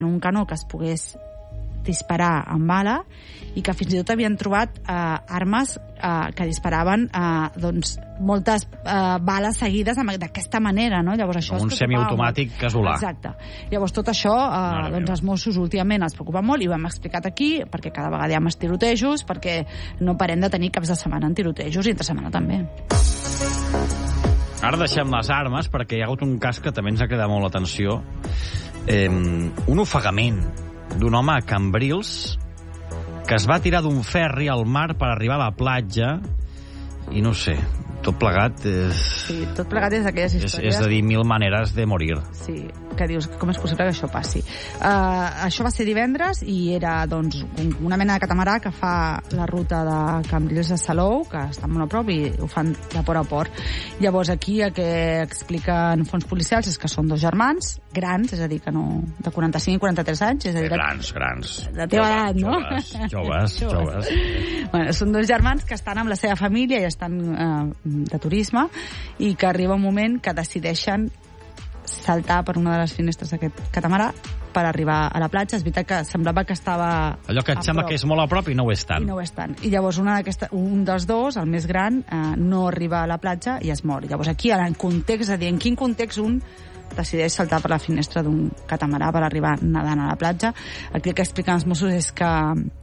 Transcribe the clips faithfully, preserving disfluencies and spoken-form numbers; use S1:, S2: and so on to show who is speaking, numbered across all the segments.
S1: un canó que es pogués disparar amb bala i que fins i tot havien trobat eh, armes eh, que disparaven eh, doncs, moltes eh, bales seguides d'aquesta manera, no? Llavors, això
S2: un semiautomàtic casolà.
S1: Exacte. Llavors tot això eh, doncs, els Mossos últimament els preocupa molt i ho hem explicat aquí perquè cada vegada hi ha més tirotejos, perquè no parem de tenir caps de setmana en tirotejos i entre setmana també.
S2: Ara deixem les armes perquè hi ha hagut un cas que també ens ha cridat molt l'atenció. Eh, un ofegament d'un home a Cambrils que es va tirar d'un ferri al mar per arribar a la platja i no sé, tot plegat és...
S1: Sí, tot plegat és d'aquelles històries...
S2: És, és a dir, mil maneres de morir.
S1: Sí, que dius, com és possible que això passi? Uh, això va ser divendres i era, doncs, una mena de catamarà que fa la ruta de Cambrils a Salou, que està molt a prop i ho fan de port a port. Llavors, aquí el que expliquen fons policials és que són dos germans, grans, és a dir, que no... de quaranta-cinc i quaranta-tres anys, és a dir...
S2: Grans, grans.
S1: De teva edat, no?
S2: Joves, joves, joves.
S1: Bueno, són dos germans que estan amb la seva família i estan eh, de turisme i que arriba un moment que decideixen saltar per una de les finestres d'aquest catamarà per arribar a la platja. És veritat que semblava que estava...
S2: Allò que et sembla que és molt a prop i no ho és tant.
S1: I no ho és tant. I llavors una un dels dos, el més gran, eh, no arriba a la platja i es mor. Llavors aquí, en context, és a dir, en quin context un decideix saltar per la finestra d'un catamarà per arribar nedant a la platja. Aquí el que expliquen els Mossos és que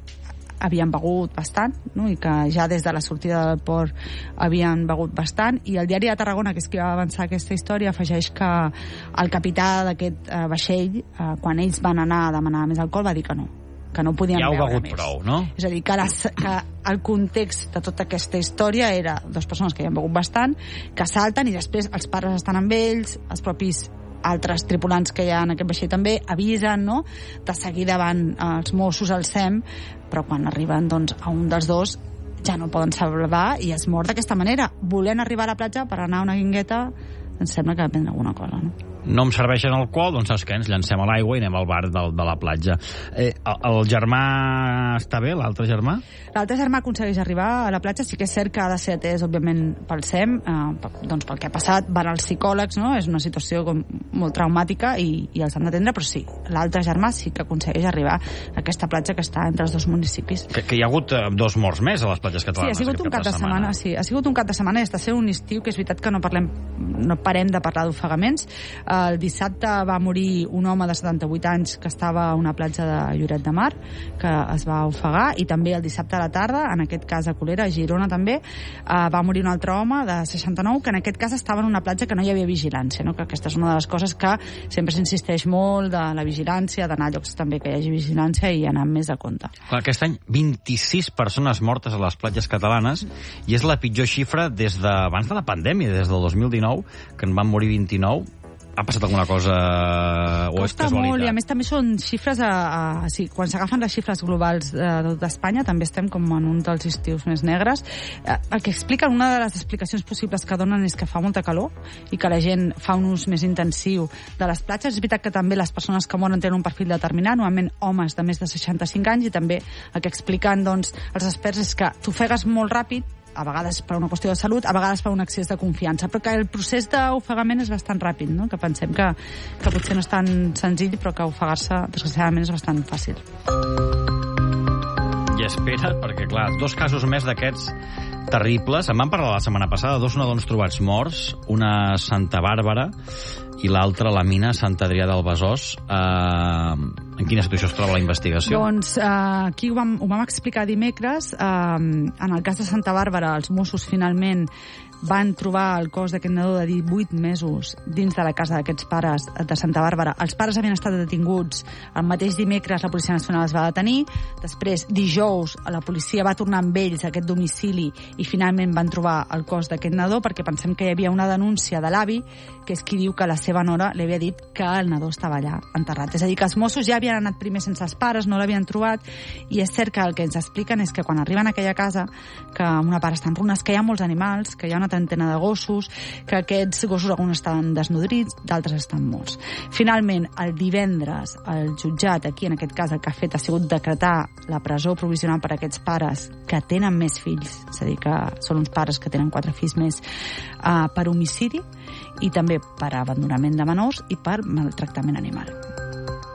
S1: havien begut bastant, no? I que ja des de la sortida del port havien begut bastant, i el diari de Tarragona, que és qui va avançar aquesta història, afegeix que el capità d'aquest eh, vaixell, eh, quan ells van anar a demanar més alcohol, va dir que no, que no podien
S2: ja
S1: beure
S2: més.
S1: Prou,
S2: no?
S1: És a dir, que, les, que el context de tota aquesta història era dues persones que havien begut bastant, que salten i després els pares estan amb ells, els propis altres tripulants que hi ha en aquest vaixell també avisen, no? De seguida van els Mossos al S E M, però quan arriben doncs, a un dels dos ja no poden salvar i es mor d'aquesta manera, volent arribar a la platja per anar a una guingueta. Em sembla que depèn d'alguna cosa, no?
S2: No em serveixen alcohol, doncs saps què? Ens llancem a l'aigua i anem al bar de, de la platja. Eh, el, el germà està bé, l'altre germà?
S1: L'altre germà aconsegueix arribar a la platja. Sí que és cert que ha de ser atès, òbviament, pel S E M, eh, doncs pel que ha passat, van als psicòlegs, no? És una situació com molt traumàtica i, i els han d'atendre, però sí, l'altre germà sí que aconsegueix arribar a aquesta platja que està entre els dos municipis.
S2: Que, que hi ha hagut eh, dos morts més a les platges catalanes.
S1: Sí, ha sigut un cap de setmana, sí, ha sigut un cap de setmana i està sent un estiu que és veritat que no parlem, no parem de parlar d'ofegaments. El dissabte va morir un home de setanta-vuit anys que estava a una platja de Lloret de Mar, que es va ofegar, i també el dissabte a la tarda, en aquest cas a Colera, a Girona també, eh, va morir un altre home de seixanta-nou, que en aquest cas estava en una platja que no hi havia vigilància, no? Que aquesta és una de les coses que sempre s'insisteix molt, de la vigilància, d'anar a llocs també que hi hagi vigilància i anar més a compte.
S2: Clar, aquest any vint-i-sis persones mortes a les platges catalanes i és la pitjor xifra des d'abans de la pandèmia, des del dos mil dinou, que en van morir vint-i-nou. Ha passat alguna cosa o és
S1: casualitat? Costa molt, i a més també són xifres a, a, sí, quan s'agafen les xifres globals de, d'Espanya també estem com en un dels estius més negres. El que expliquen, una de les explicacions possibles que donen és que fa molta calor i que la gent fa un ús més intensiu de les platges. És veritat que també les persones que moren tenen un perfil determinat, normalment homes de més de seixanta-cinc anys, i també el que expliquen doncs, els experts és que t'ofegues molt ràpid, a vegades per una qüestió de salut, a vegades per un excés de confiança, però que el procés d'ofegament és bastant ràpid, no? Que pensem que, que potser no és tan senzill, però que ofegar-se, desgraciadament, és bastant fàcil.
S2: I espera, perquè, clar, dos casos més d'aquests terribles. En vam parlar la setmana passada, dos nadons trobats morts, una a Santa Bàrbara i l'altra a la mina Sant Adrià del Besòs. Eh, en quina situació es troba la investigació?
S1: Doncs eh, aquí ho vam, ho vam explicar dimecres. Eh, en el cas de Santa Bàrbara, els Mossos finalment van trobar el cos d'aquest nadó de divuit mesos dins de la casa d'aquests pares de Santa Bàrbara. Els pares havien estat detinguts el mateix dimecres, la Policia Nacional els va detenir. Després, dijous, la policia va tornar amb ells a aquest domicili i finalment van trobar el cos d'aquest nadó, perquè pensem que hi havia una denúncia de l'avi, que és qui diu que la seva nora li havia dit que el nadó estava allà enterrat. És a dir, que els Mossos ja havien anat primer sense els pares, no l'havien trobat, i és cert que el que ens expliquen és que quan arriben a aquella casa, que una part està en runes, que hi ha molts animals, que hi ha una trentena de gossos, que aquests gossos alguns estan desnodrits, d'altres estan morts. Finalment, el divendres, el jutjat, aquí en aquest cas el que ha fet ha sigut decretar la presó provisional per a aquests pares que tenen més fills, és a dir, que són uns pares que tenen quatre fills més, uh, per homicidi i també per abandonament de menors i per maltractament animal.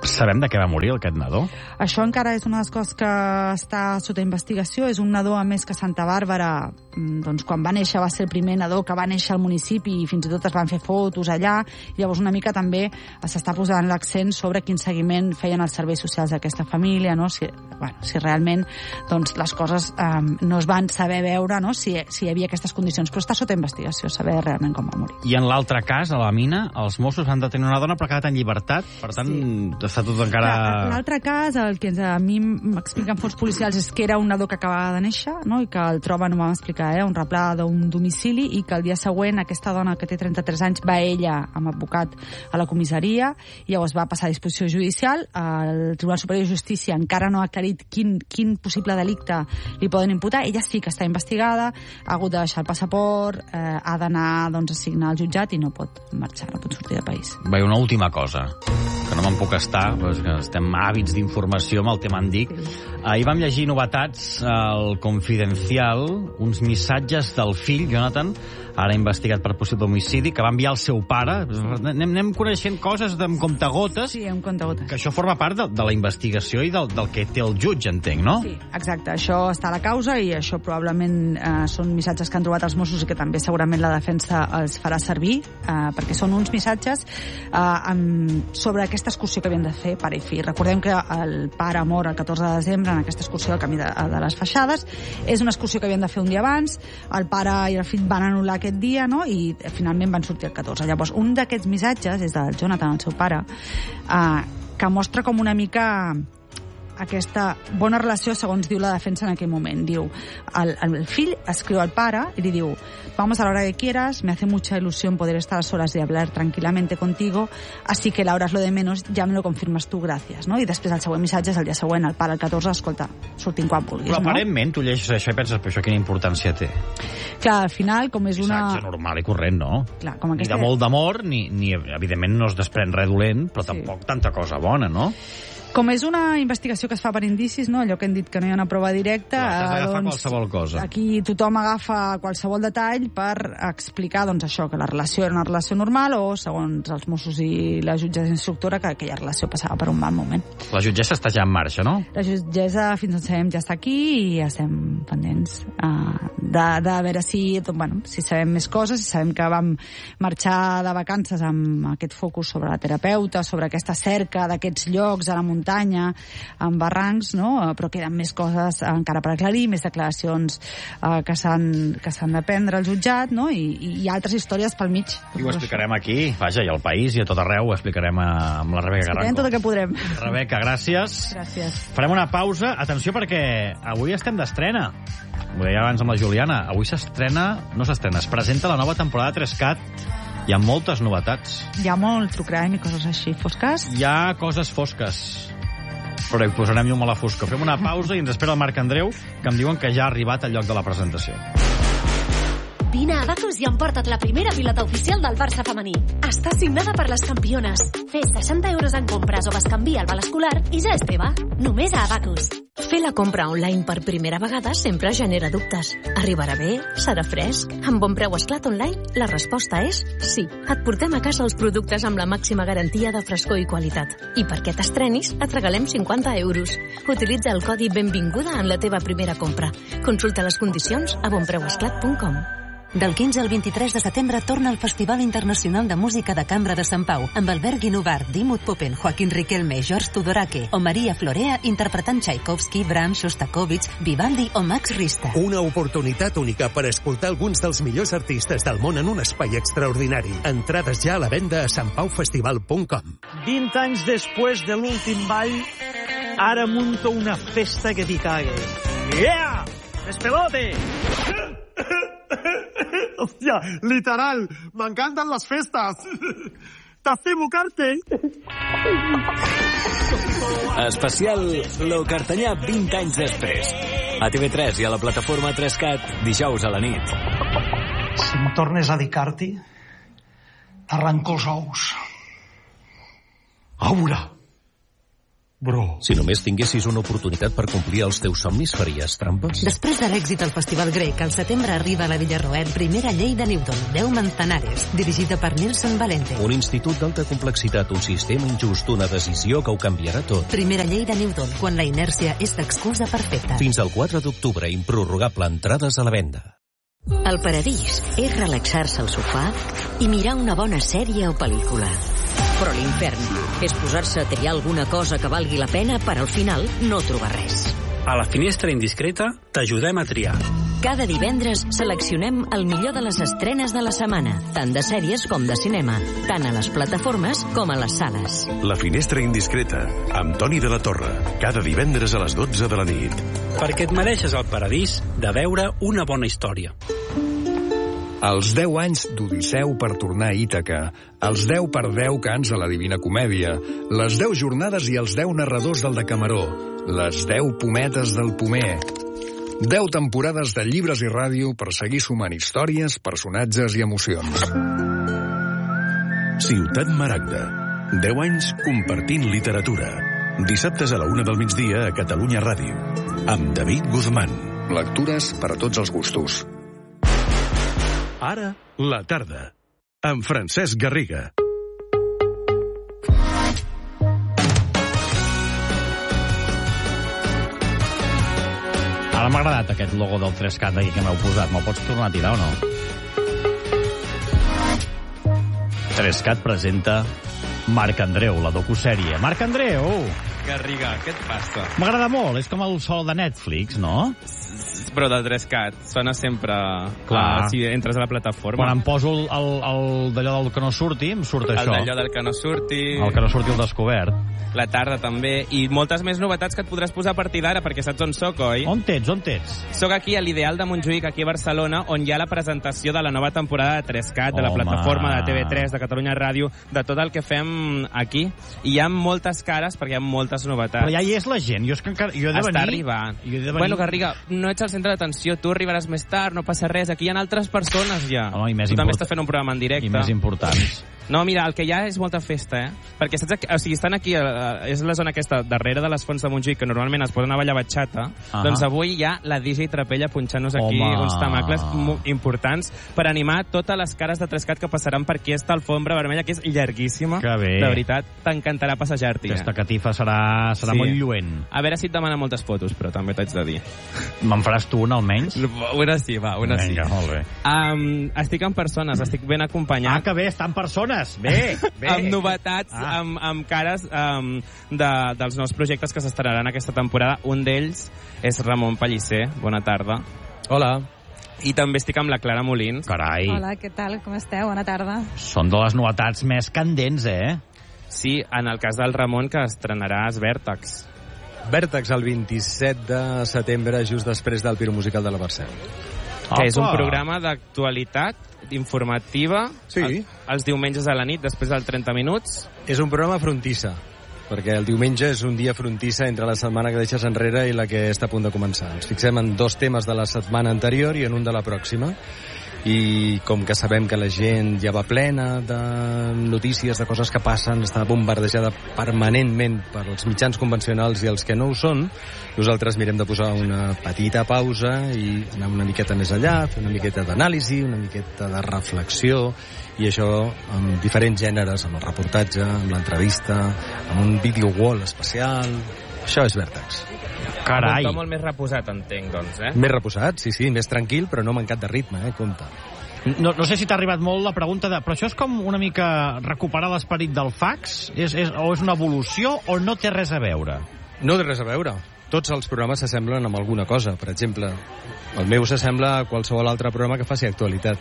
S2: Sabem de què va morir aquest nadó?
S1: Això encara és una de les coses que està sota investigació. És un nadó, a més, que a Santa Bàrbara, doncs, quan va néixer, va ser el primer nadó que va néixer al municipi i fins i tot es van fer fotos allà. I llavors una mica també s'està posant l'accent sobre quin seguiment feien els serveis socials d'aquesta família, no? Si, bueno, si realment doncs, les coses eh, no es van saber veure, no? si, si hi havia aquestes condicions. Però està sota investigació, saber realment com va morir.
S2: I en l'altre cas, a la mina, els Mossos van detenir una dona però ha quedat en llibertat. Per tant, sí. Està tot encara...
S1: L'altre cas, el que a mi m'expliquen fons policials, és que era un nadó que acabava de néixer, no? I que el troben, ho vam explicar, eh? un replà d'un domicili, i que el dia següent aquesta dona, que té trenta-tres anys, va ella amb advocat a la comissaria, i llavors va passar a disposició judicial. El Tribunal Superior de Justícia encara no ha aclarit quin, quin possible delicte li poden imputar. Ella sí que està investigada, ha hagut de deixar el passaport, eh, ha d'anar doncs, a signar al jutjat i no pot marxar, no pot sortir del país.
S2: Va, una última cosa, que no me'n puc estar, però que estem hàbits d'informació amb el tema en dic. Sí. Ahir vam llegir novetats al Confidencial, uns missatges del fill, Jonathan, ara investigat per possible homicidi, que va enviar al seu pare. Anem, anem coneixent coses amb comptagotes.
S1: Sí, amb comptagotes.
S2: Que això forma part de, de la investigació i del, del que té el jutge, entenc, no?
S1: Sí, exacte. Això està a la causa i això probablement eh, són missatges que han trobat els Mossos i que també segurament la defensa els farà servir, eh, perquè són uns missatges eh, amb, sobre aquesta excursió que havien de fer pare i fill. Recordem que el pare mor el catorze de desembre en aquesta excursió al camí de, de les Feixades. És una excursió que havien de fer un dia abans. El pare i el fill van anul·lar aquest dia, no? I finalment van sortir el catorze. Llavors, un d'aquests missatges és del Jonathan, el seu pare, eh, que mostra com una mica aquesta bona relació, segons diu la defensa en aquell moment. Diu, el, el fill escriu al pare i li diu: vamos a la hora que quieras, me hace mucha ilusión poder estar a solas y hablar tranquilamente contigo, así que la hora es lo de menos, ya me lo confirmas tú, gracias, no? I després el següent missatge és el dia següent, el pare el catorze, escolta, sortim quan vulguis,
S2: però
S1: no?
S2: Aparentment tu llegeixes això i penses, però això quina importància té?
S1: Clar, al final, com és una...
S2: missatge normal i corrent, no?
S1: Clar, com aquesta...
S2: Ni de molt d'amor, ni, ni evidentment no es desprèn res dolent, però sí. Tampoc tanta cosa bona, no?
S1: Com és una investigació que es fa per indicis, no? Allò que hem dit que no hi ha una prova directa...
S2: Clar, has d'agafar
S1: doncs,
S2: qualsevol cosa.
S1: Aquí tothom agafa qualsevol detall per explicar doncs, això, que la relació era una relació normal o, segons els Mossos i la jutgessa instructora, que aquella relació passava per un mal moment.
S2: La jutgessa està ja en marxa, no?
S1: La jutgessa, fins on sabem, ja està aquí i estem pendents uh, de, de veure si, doncs, bueno, si sabem més coses, si sabem que vam marxar de vacances amb aquest focus sobre la terapeuta, sobre aquesta cerca d'aquests llocs a la muntanya, muntanya, amb barrancs, no? Però queden més coses encara per aclarir, més declaracions eh, que s'han que s'han de prendre al jutjat, no? I, i altres històries pel mig.
S2: I ho explicarem aquí, vaja, i al país i a tot arreu, ho explicarem amb la Rebeca Garranco.
S1: Explicarem tot el que podrem.
S2: Rebeca, gràcies.
S1: Gràcies.
S2: Farem una pausa. Atenció, perquè avui estem d'estrena. Ho deia abans amb la Juliana. Avui s'estrena, no s'estrena, es presenta la nova temporada tres cat. Hi ha moltes novetats.
S1: Hi ha molt true crime i coses així fosques?
S2: Hi ha coses fosques, però hi posarem llum a la fosca. Fem una pausa i ens espera el Marc Andreu, que em diuen que ja ha arribat al lloc de la presentació.
S3: Vine a Abacus i emporta't la primera pilota oficial del Barça femení. Està signada per les campiones. Fes seixanta euros en compres o bescanvia al val escolar i ja és teva. Només a Abacus.
S4: Fer la compra online per primera vegada sempre genera dubtes. Arribarà bé? Serà fresc? Amb Bon Preu Esclat Online, la resposta és sí. Et portem a casa els productes amb la màxima garantia de frescor i qualitat. I perquè t'estrenis, et regalem cinquanta euros. Utilitza el codi Benvinguda en la teva primera compra. Consulta les condicions a bon preu esclat punt com.
S5: Del quinze al vint-i-tres de setembre torna el Festival Internacional de Música de Cambra de Sant Pau, amb Albert Guinovart, Dimut Popen, Joaquín Riquelme, George Tudorake o Maria Florea interpretant Tchaikovsky, Brahms, Shostakovich, Vivaldi o Max Richter.
S6: Una oportunitat única per escoltar alguns dels millors artistes del món en un espai extraordinari. Entrades ja a la venda a sant pau festival punt com.
S7: vint anys després de l'últim ball, ara munto una festa que t'hi cague. Yeah! Despelote! Hòstia, literal, m'encanten les festes. T'hacemo carte.
S8: Especial Lo Cartanyà vint anys després. A T V tres i a la plataforma tres cat, dijous a la nit.
S7: Si em tornes a dir Carti, t'arranco els ous.
S9: Aura,
S6: bro. Si només tinguessis una oportunitat per complir els teus somnis, faries trampes?
S5: Després de l'èxit al Festival Grec, al setembre arriba a la Villarroel primera llei de Newton, deu Manzanares, dirigida per Nilson Valente.
S6: Un institut d'alta complexitat, un sistema injust, una decisió que ho canviarà tot.
S5: Primera llei de Newton, quan la inèrcia és d'excusa perfecta.
S6: Fins al quatre d'octubre, improrrogable, entrades a la venda.
S9: El paradís és relaxar-se al sofà i mirar una bona sèrie o pel·lícula. Però l'infern és posar-se a triar alguna cosa que valgui la pena per al final no trobar res.
S10: A la Finestra Indiscreta t'ajudem a triar.
S9: Cada divendres seleccionem el millor de les estrenes de la setmana, tant de sèries com de cinema, tant a les plataformes com a les sales.
S11: La Finestra Indiscreta, amb Toni de la Torre, cada divendres a les dotze de la nit.
S10: Perquè et mereixes el paradís de veure una bona història.
S12: Els deu anys d'Odisseu per tornar a Ítaca, els deu per deu cants a la Divina Comèdia, les deu jornades i els deu narradors del Decameró, les deu pometes del Pomer, deu temporades de llibres i ràdio per seguir sumant històries, personatges i emocions.
S11: Ciutat Maragda. deu anys compartint literatura. Dissabtes a la una del migdia a Catalunya Ràdio. Amb David Guzmán.
S12: Lectures per a tots els gustos.
S11: Ara, la tarda. Amb Francesc Garriga.
S2: Ara m'ha agradat aquest logo del tres cat aquí que m'heu posat. Me'l pots tornar a tirar o no? tres cat presenta Marc Andreu, la docusèrie. Marc Andreu!
S13: Garriga, què et passa?
S2: M'agrada molt, és com el sol de Netflix, no?
S13: Però del tres cat sona sempre...
S2: Clar.
S13: Uh, si entres a la plataforma.
S2: Quan em poso el, el, el d'allò del que no surti, em surt
S13: el
S2: això.
S13: El d'allò del que no surti...
S2: El que no surti el descobert.
S13: La tarda també. I moltes més novetats que et podràs posar a partir d'ara, perquè saps on soc, oi?
S2: On t'ets, on t'ets?
S13: Soc aquí a l'Ideal de Montjuïc, aquí a Barcelona, on hi ha la presentació de la nova temporada de tres cat, de la
S2: Home.
S13: plataforma de T V tres, de Catalunya Ràdio, de tot el que fem aquí. I hi ha moltes cares, perquè hi ha moltes novetats.
S2: Però ja hi és la gent. Jo és que encara... Jo he de venir...
S13: Està arribant.
S2: Jo he de venir...
S13: Bueno, Garriga, no ets el centre d'atenció, tu arribaràs més tard, no passa res. Aquí hi ha altres persones ja.
S2: No, i més
S13: tu
S2: import...
S13: també estàs fent un programa en directe.
S2: I més importants.
S13: No, mira, el que hi ha és molta festa, eh? Perquè saps, o sigui, estan aquí, eh, és la zona aquesta, darrere de les fonts de Montjuïc, que normalment es poden a ballar batxata, uh -huh. doncs avui hi ha la D J Trapella punxant-nos aquí
S2: Home.
S13: uns tamacles importants per animar totes les cares de tres cat que passaran per aquí esta alfombra vermella, que és llarguíssima.
S2: Que bé.
S13: De veritat, t'encantarà passejar-t'hi.
S2: Aquesta catifa serà, serà
S13: Sí.
S2: molt lluent.
S13: A veure si et demana moltes fotos, però també t'haig de dir.
S2: Me'n faràs tu una, almenys?
S13: Una sí, va, una sí.
S2: Vinga, molt bé.
S13: Um, estic amb persones, estic ben acompanyat.
S2: Ah, que bé, estan persones. Bé, bé.
S13: Amb novetats, ah. amb, amb cares um, de, dels nous projectes que s'estrenaran aquesta temporada. Un d'ells és Ramon Pellicer. Bona tarda.
S14: Hola.
S13: I també estic amb la Clara Molins.
S2: Carai.
S15: Hola, què tal? Com esteu? Bona tarda.
S2: Són de les novetats més candents, eh?
S13: Sí, en el cas del Ramon, que estrenaràs Vèrtex.
S14: Vèrtex el vint-i-set de setembre, just després del Piro Musical de la Mercè.
S13: Que és un programa d'actualitat informativa,
S14: sí.
S13: el, els diumenges a la nit, després dels trenta minuts.
S14: És un programa frontissa, perquè el diumenge és un dia frontissa entre la setmana que deixes enrere i la que està a punt de començar. Ens fixem en dos temes de la setmana anterior i en un de la pròxima. I com que sabem que la gent ja va plena de notícies, de coses que passen, està bombardejada permanentment per els mitjans convencionals i els que no ho són, nosaltres mirem de posar una petita pausa i anar una miqueta més enllà, fer una miqueta d'anàlisi, una miqueta de reflexió, i això amb diferents gèneres, amb el reportatge, amb l'entrevista, amb un video wall especial. Això és Vèrtex.
S13: Carai. Un to molt més reposat, entenc, doncs, eh?
S14: Més reposat, sí, sí, més tranquil, però no mancat de ritme, eh, compte.
S2: No, no sé si t'ha arribat molt la pregunta de... Però això és com una mica recuperar l'esperit del fax? És, és, o és una evolució o no té res a veure?
S14: No té res a veure. Tots els programes s'assemblen amb alguna cosa. Per exemple, el meu s'assembla a qualsevol altre programa que faci actualitat.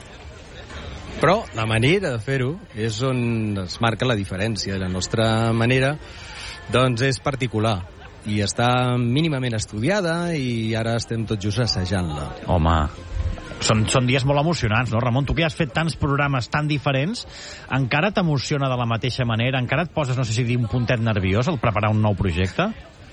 S14: Però la manera de fer-ho és on es marca la diferència. La nostra manera, doncs, és particular i està mínimament estudiada i ara estem tot just assajant-la.
S2: Home, són, són dies molt emocionants, no, Ramon? Tu que has fet tants programes tan diferents, encara t'emociona de la mateixa manera? Encara et poses, no sé si dir, un puntet nerviós al preparar un nou projecte?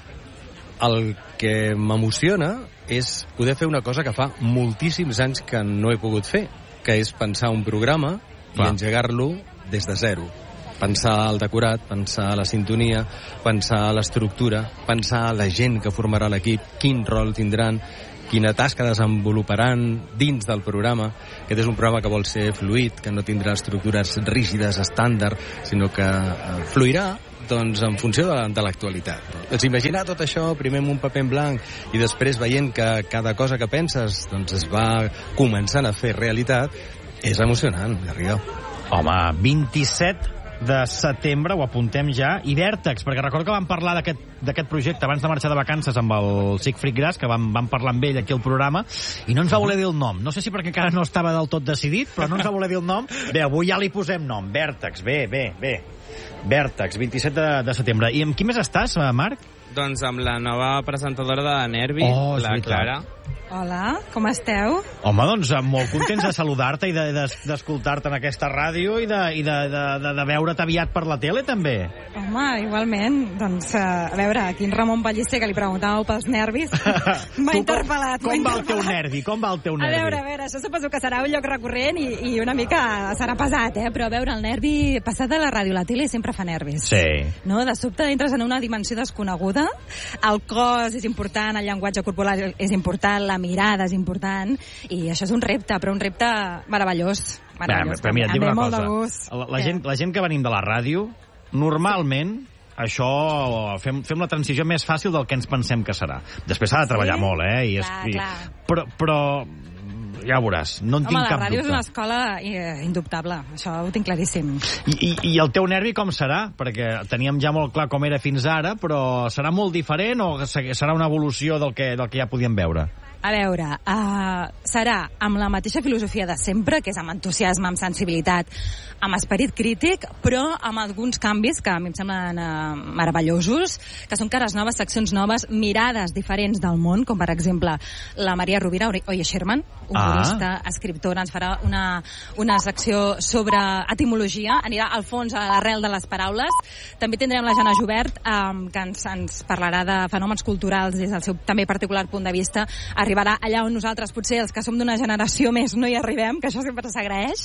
S14: El que m'emociona és poder fer una cosa que fa moltíssims anys que no he pogut fer, que és pensar un programa Clar. i engegar-lo des de zero. pensar el decorat, pensar la sintonia, pensar l'estructura, pensar la gent que formarà l'equip, quin rol tindran, quina tasca desenvoluparan dins del programa. Aquest és un programa que vol ser fluid, que no tindrà estructures rígides, estàndard, sinó que eh, fluirà doncs, en funció de, de l'actualitat. Doncs imaginar tot això, primer amb un paper en blanc i després veient que cada cosa que penses doncs, es va començant a fer realitat, és emocionant, Garriga.
S2: Home, vint-i-set de setembre, ho apuntem ja, i Vèrtex, perquè recordo que vam parlar d'aquest projecte abans de marxar de vacances amb el Siegfried Gras, que vam, vam parlar amb ell aquí al programa, i no ens va voler dir el nom. No sé si perquè encara no estava del tot decidit, però no ens va voler dir el nom. Bé, avui ja li posem nom, Vèrtex, bé, bé, bé. Vèrtex, vint-i-set de, de setembre. I amb qui més estàs, Marc?
S13: Doncs amb la nova presentadora de Nervi,
S2: oh,
S13: la Clara.
S15: Hola, com esteu?
S2: Home, doncs molt contents de saludar-te i d'escoltar-te de, de, en aquesta ràdio i de, i de, de, de, de veure't aviat per la tele, també.
S15: Home, igualment. Doncs, a veure, aquí en Ramon Pellicer, que li preguntàveu pels nervis, m'ha interpel·lat.
S2: Com, com va el teu nervi? Com va el teu nervi?
S15: A veure, a veure, això suposo que serà un lloc recurrent i, i una mica serà pesat, eh? Però a veure, el nervi passat de la ràdio a la tele sempre fa nervis.
S2: Sí.
S15: No? De sobte entres en una dimensió desconeguda, el cos és important, el llenguatge corporal és important, la mirada és important, i això és un repte, però un repte meravellós. meravellós.
S2: Bé, però mira, et dic una cosa. La, la, gent, la gent que venim de la ràdio, normalment, això fem, fem la transició més fàcil del que ens pensem que serà. Després s'ha de treballar sí? molt, eh? I,
S15: clar,
S2: i,
S15: clar.
S2: Però, però ja ho veuràs, no en
S15: Home,
S2: tinc cap dubte.
S15: Home, la ràdio és una escola eh, indubtable, això ho tinc claríssim.
S2: I, i, I el teu nervi com serà? Perquè teníem ja molt clar com era fins ara, però serà molt diferent o serà una evolució del que, del que ja podíem veure?
S15: A veure, uh, serà amb la mateixa filosofia de sempre, que és amb entusiasme, amb sensibilitat, amb esperit crític, però amb alguns canvis que a mi em semblen uh, meravellosos, que són cares noves, seccions noves, mirades diferents del món, com per exemple la Maria Rovira, Oye Sherman, humorista, ah. escriptora, ens farà una, una secció sobre etimologia, anirà al fons, a l'arrel de les paraules. També tindrem la Jana Jubert, um, que ens, ens parlarà de fenòmens culturals des del seu també particular punt de vista. Arribarà allà on nosaltres, potser els que som d'una generació més, no hi arribem, que això sempre s'agraeix.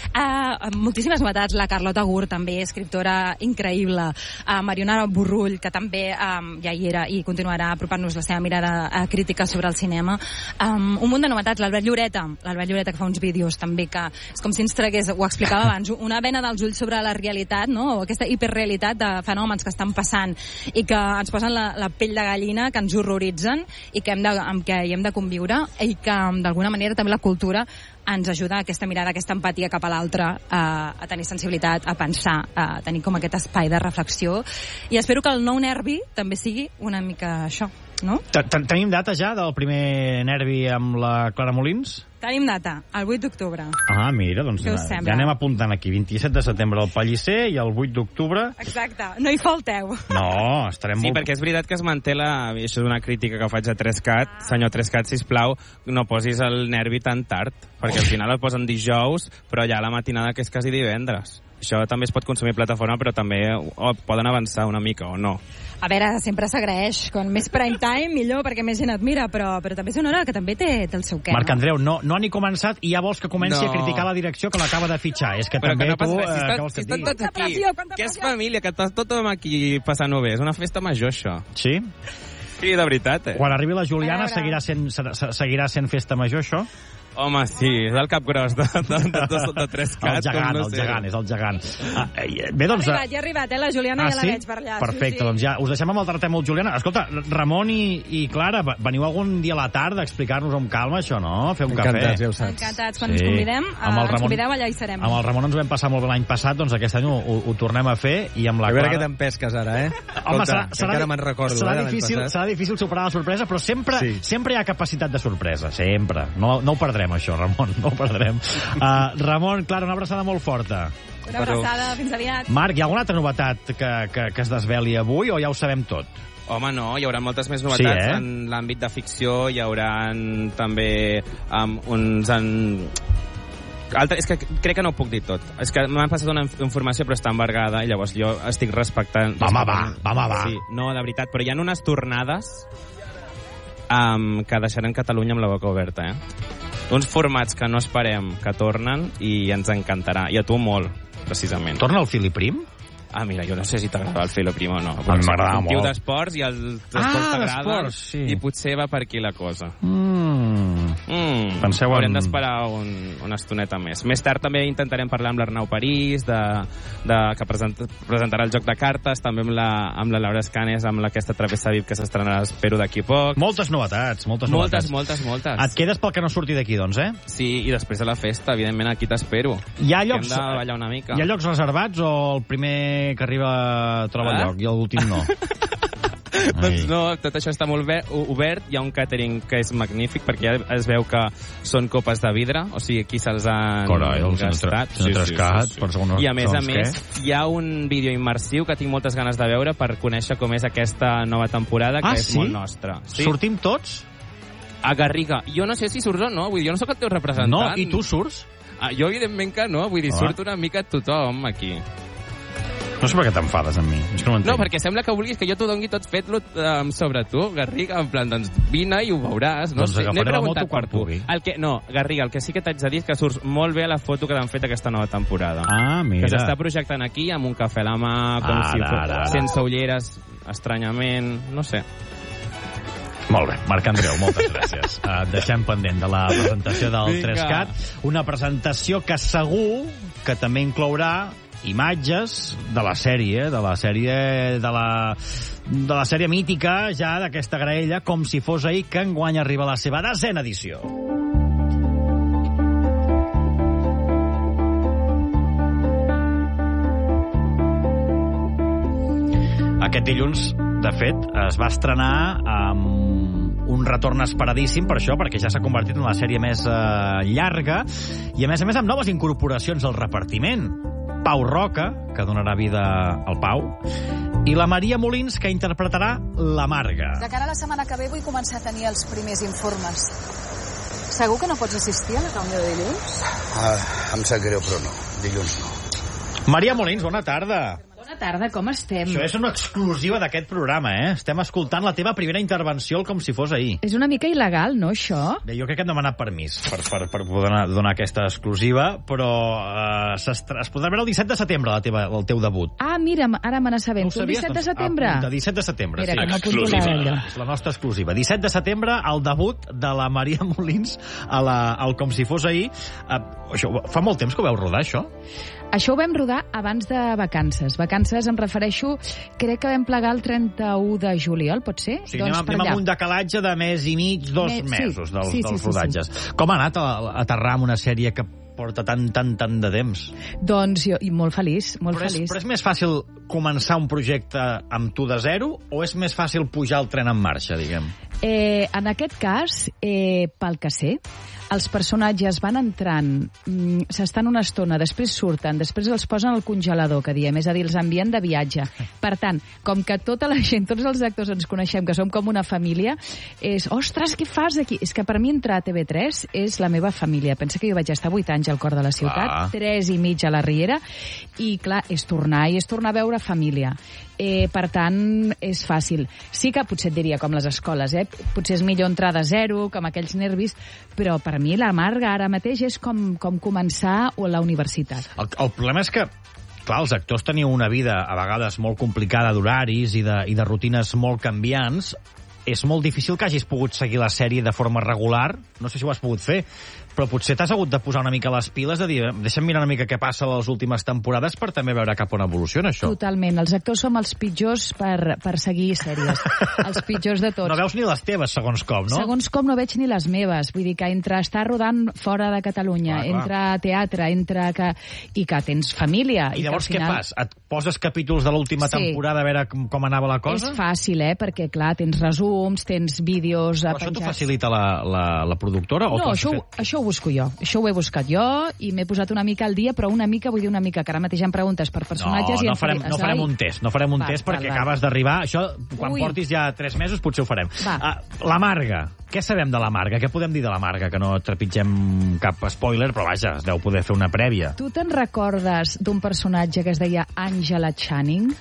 S15: Uh, moltíssimes novetats, la Carlota Gur, també, escriptora increïble, uh, Mariona Burrull, que també um, ja hi era i continuarà apropant-nos la seva mirada uh, crítica sobre el cinema. Um, un munt de novetats, l'Albert Lloreta, l'Albert Lloreta que fa uns vídeos també, que és com si ens tragués, ho explicava abans, una vena dels ulls sobre la realitat, no? O aquesta hiperrealitat de fenòmens que estan passant i que ens posen la, la pell de gallina, que ens horroritzen i que hem de, amb què hi hem de conviure, i que d'alguna manera també la cultura ens ajuda a aquesta mirada, a aquesta empatia cap a l'altre, a, a tenir sensibilitat, a pensar, a tenir com aquest espai de reflexió, i espero que el nou nervi també sigui una mica això, no?
S2: Tenim data ja del primer nervi amb la Clara Molins?
S15: Tenim data, el vuit d'octubre.
S2: Ah, mira, doncs ja anem apuntant aquí. vint-i-set de setembre al Pellicer i el vuit d'octubre...
S15: Exacte, no hi falteu.
S2: No, estarem
S13: sí,
S2: molt...
S13: Sí, perquè és veritat que es manté la... I això és una crítica que faig a Trescat. Ah. Senyor Trescat, sisplau, no posis el nervi tan tard, perquè al final el posen dijous, però ja la matinada que és quasi divendres. Això també es pot consumir a plataforma, però també oh, poden avançar una mica o no.
S15: A veure, sempre s'agraeix. Quan més prime time, millor, perquè més gent admira, però, però també és una hora que també té, té el seu què.
S2: Marc Andreu, no, no ha ni començat i ja vols que comenci no. a criticar la direcció que l'acaba de fitxar. És que
S13: però
S2: també
S13: que no
S2: tu...
S13: Res, si
S2: eh,
S13: tot,
S2: que vols que
S13: si estan tots aquí, pressió, que és família, que tot, tothom aquí passant-ho bé. És una festa major, això.
S2: Sí?
S13: Sí, de veritat, eh?
S2: Quan arribi la Juliana seguirà sent, seguirà sent festa major, això?
S13: Home, sí, és el cap gros de, de, de, de, de Trescat.
S2: El gegant, no el sé. gegant, és el gegant. Ah, eh, bé, doncs...
S15: Ha arribat, ja ha arribat, eh? La Juliana
S2: ah,
S15: ja la
S2: sí?
S15: veig per allà.
S2: Perfecte,
S15: sí, sí.
S2: doncs ja us deixem amb el Tartamol Juliana. Escolta, Ramon i, i Clara, veniu algun dia a la tarda a explicar-nos amb calma això, no? Fer un
S14: Encantats,
S2: cafè.
S14: Ja ho saps.
S15: Encantats, quan sí. ens convidem, uh,
S2: Ramon,
S15: ens convideu, allà hi serem.
S2: Amb el Ramon ens ho vam passar molt bé l'any passat, doncs aquest any ho, ho, ho tornem a fer, i amb la
S14: a veure
S2: Clara...
S14: què te'n pesques ara, eh?
S2: Home,
S14: Escolta,
S2: serà, serà,
S14: encara me'n recordo,
S2: serà,
S14: eh,
S2: difícil, serà difícil superar la sorpresa, però sempre, sí. sempre hi ha capacitat de sorpresa, sempre. No, no ho perdrem, això, Ramon, no ho perdrem. Uh, Ramon, Clara, una abraçada molt forta.
S15: Una abraçada, fins aviat.
S2: Marc, hi ha alguna altra novetat que, que, que es desveli avui o ja ho sabem tot?
S13: Home, no, hi haurà moltes més novetats
S2: sí, eh?
S13: en l'àmbit de ficció, hi haurà també um, uns... En... Altre, és que crec que no ho puc dir tot. És que m'han passat una informació però està embargada i llavors jo estic respectant...
S2: Home, va, home, va.
S13: Sí, no, de veritat, però hi ha unes tornades um, que deixaran Catalunya amb la boca oberta, eh? Uns formats que no esperem que tornen i ens encantarà. I a tu molt, precisament.
S2: Torna el Filiprim?
S13: Ah, mira, jo no sé si t'agradava el Felo Primo o no.
S2: A mi m'agradava
S13: molt. Un tio
S2: molt.
S13: d'esports i els esports
S2: Ah,
S13: t'agraden,
S2: d'esports, sí.
S13: i potser va per aquí la cosa.
S2: Mm.
S13: Mm.
S2: Penseu en-
S13: Haurem d'esperar un, una estoneta més. Més tard també intentarem parlar amb l'Arnau París, de, de, que present, presentarà el joc de cartes, també amb la, amb la Laura Escanes, amb aquesta Travessa V I P que s'estrenarà, espero, d'aquí a poc.
S2: Moltes novetats, moltes
S13: Moltes,
S2: novetats.
S13: moltes, moltes.
S2: Et quedes pel que no surti d'aquí, doncs, eh?
S13: Sí, i després de la festa, evidentment, aquí t'espero.
S2: Hi ha
S13: Que
S2: llocs,
S13: Hem de ballar una mica.
S2: hi ha llocs reservats o el primer que arriba troba
S13: Ah?
S2: lloc i l'últim no?
S13: Doncs no, tot això està molt bé, obert, hi ha un catering que és magnífic, perquè ja es veu que són copes de vidre, o sigui, aquí se'ls han
S2: Carai, el senyor
S13: gastat.
S2: Tra- senyor Trescat, per segons-
S13: I a més a
S2: segons
S13: més, hi ha un vídeo immersiu que tinc moltes ganes de veure per conèixer com és aquesta nova temporada, que
S2: Ah,
S13: és
S2: sí?
S13: molt nostra. Sí?
S2: Sortim tots?
S13: A Garriga. Jo no sé si surts o no, vull dir, jo no sóc el teu representant.
S2: No, i tu surts?
S13: Ah, jo, evidentment que no, vull dir,
S2: Ah.
S13: surt una mica tothom aquí.
S2: No sé per què t'enfades amb mi. És que no ho
S13: No,
S2: entenc.
S13: perquè sembla que vulguis que jo t'ho doni tot fet um, sobre tu, Garriga, en plan, doncs vine i ho veuràs. No
S2: Doncs
S13: sé, no he
S2: agafaré la
S13: preguntat
S2: moto quan
S13: per tu.
S2: pugui.
S13: El que, no, Garriga, el que sí que t'haig de dir és que surts molt bé a la foto que t'han fet aquesta nova temporada.
S2: Ah, mira.
S13: Que s'està projectant aquí amb un cafè a la mà, com
S2: Ara,
S13: si fos,
S2: ara, ara.
S13: sense ulleres, estranyament, no sé.
S2: Molt bé, Marc Andreu, moltes gràcies. Uh, et deixem pendent de la presentació del
S13: Vinga.
S2: Trescat. Una presentació que segur que també inclourà imatges de la sèrie, de la sèrie de la, de la sèrie mítica ja d'aquesta graella, com si fos ahir, que enguany arriba a la seva desena edició. Aquest dilluns, de fet, es va estrenar amb un retorn esperadíssim per això, perquè ja s'ha convertit en la sèrie més eh, llarga i, a més a més, amb noves incorporacions al repartiment. Pau Roca, que donarà vida al Pau, i la Maria Molins, que interpretarà la Marga.
S16: De cara a la setmana que ve vull començar a tenir els primers informes. Segur que no pots assistir a la reunió de dilluns?
S17: Ah, em sap greu, però no. Dilluns no.
S2: Maria Molins, bona tarda.
S18: Bona tarda, com estem?
S2: Això és una exclusiva d'aquest programa, eh? Estem escoltant la teva primera intervenció com si fos ahir.
S18: És una mica il·legal, no, això?
S2: Bé, jo crec que hem demanat permís per, per, per poder donar, donar aquesta exclusiva, però eh, es podrà veure el disset de setembre, la teva, el teu debut.
S18: Ah, mira, ara me n'assabento.
S2: No
S18: El disset de setembre?
S2: De disset de setembre,
S18: Mira,
S2: sí.
S18: que m'apunto l'allò.
S2: És la nostra exclusiva. disset de setembre, el debut de la Maria Molins a la, al Com si fos ahir. Uh, això, fa molt temps que ho veu rodar, això?
S18: Això ho vam rodar abans de vacances. Vacances em refereixo, crec que vam plegar el trenta-u de juliol, pot ser?
S2: O sigui,
S18: doncs
S2: anem,
S18: per
S2: anem
S18: allà.
S2: amb un decalatge de mes i mig, dos
S18: Me- sí,
S2: mesos dels,
S18: sí, sí,
S2: dels
S18: sí,
S2: rodatges.
S18: sí.
S2: Com ha anat a, a aterrar amb una sèrie que porta tant, tant, tant de temps?
S18: Doncs jo, i molt feliç, molt
S2: Però és,
S18: feliç.
S2: però és més fàcil començar un projecte amb tu de zero o és més fàcil pujar el tren en marxa, diguem?
S18: Eh, en aquest cas, eh, pel que sé, els personatges van entrant, mm, s'estan una estona, després surten, després els posen al congelador, que diem, és a dir, els envien de viatge. Per tant, com que tota la gent, tots els actors ens coneixem, que som com una família, és, ostres, què fas aquí? És que per mi entrar a T V tres és la meva família. Pensa que jo vaig estar vuit anys al cor de la ciutat,
S2: Clar.
S18: tres i mig a la Riera, i clar, és tornar, i és tornar a veure família. Eh, per tant, és fàcil. Sí que potser et diria com les escoles, eh? Potser és millor entrar de zero, com aquells nervis, però per mi la Marga ara mateix és com, com començar a la universitat.
S2: El, el problema és que, clar, els actors teniu una vida a vegades molt complicada d'horaris i, de, i de rutines molt canviants. És molt difícil que hagis pogut seguir la sèrie de forma regular. No sé si ho has pogut fer, però potser t'has hagut de posar una mica les piles de dir, deixa'm mirar una mica què passa a les últimes temporades per també veure cap on evoluciona això.
S18: Totalment. Els actors som els pitjors per, per seguir sèries. Els pitjors de tots.
S2: No veus ni les teves, segons com, no?
S18: Segons com no veig ni les meves. Vull dir que entre estar rodant fora de Catalunya,
S2: Clar, clar.
S18: entre teatre, entre que... i que tens família.
S2: I llavors
S18: que al
S2: què
S18: final...
S2: fas? Et poses capítols de l'última
S18: Sí.
S2: temporada a veure com, com anava la cosa?
S18: És fàcil, eh? Perquè, clar, tens resums, tens vídeos
S2: Però això t'ho
S18: penjats.
S2: facilita la, la, la productora? O
S18: No,
S2: t'ho has
S18: això, ho-
S2: fet?
S18: això ho busco jo. Això ho he buscat jo i m'he posat una mica al dia, però una mica, vull dir una mica, que ara mateix em preguntes per personatges
S2: no,
S18: i
S2: no
S18: em
S2: farem,
S18: faré-
S2: no farem
S18: Ai.
S2: un test, no farem un
S18: Va,
S2: test
S18: va,
S2: perquè
S18: va.
S2: acabes d'arribar. Això, quan
S18: Ui.
S2: portis ja tres mesos, potser ho farem.
S18: Va.
S2: Uh, la Marga. Què sabem de la Marga? Què podem dir de la Marga? Que no trepitgem cap spoiler, però vaja, es deu poder fer una prèvia.
S18: Tu te'n recordes d'un personatge que es deia Angela Channing?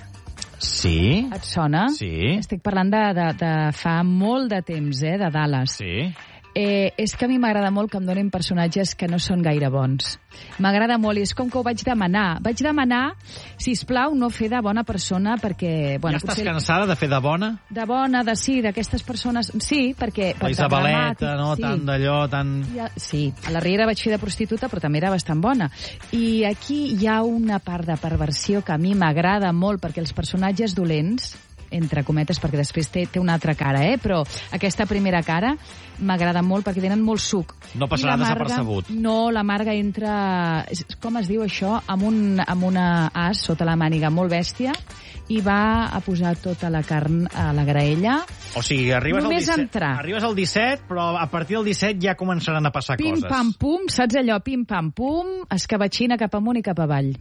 S2: Sí?
S18: Et sona?
S2: Sí.
S18: Estic parlant de, de, de fa molt de temps, eh, de Dallas.
S2: Sí.
S18: Eh, és que a mi m'agrada molt que em donin personatges que no són gaire bons. M'agrada molt, i és com que ho vaig demanar. Vaig demanar, sisplau, no fer de bona persona, perquè... Bueno,
S2: ja estàs
S18: potser...
S2: cansada de fer de bona?
S18: De bona, de sí, d'aquestes persones... Sí, perquè...
S2: La Isabeleta, no?
S18: Sí.
S2: Tant d'allò, tan...
S18: Ja, sí, a la Riera vaig fer de prostituta, però també era bastant bona. I aquí hi ha una part de perversió que a mi m'agrada molt, perquè els personatges dolents, entre cometes, perquè després té, té una altra cara, eh? Però aquesta primera cara m'agrada molt perquè tenen molt suc.
S2: No passarà desapercebut.
S18: No, la Marga entra... Com es diu això? Amb, un, amb una as sota la màniga molt bèstia i va a posar tota la carn a la graella.
S2: O sigui, arribes
S18: Només
S2: al disset,
S18: entrar.
S2: arribes al disset, però a partir del disset ja començaran a passar
S18: pim,
S2: coses.
S18: Pim, pam, pum, saps allò? Pim, pam, pum, escabatxina cap amunt i cap avall.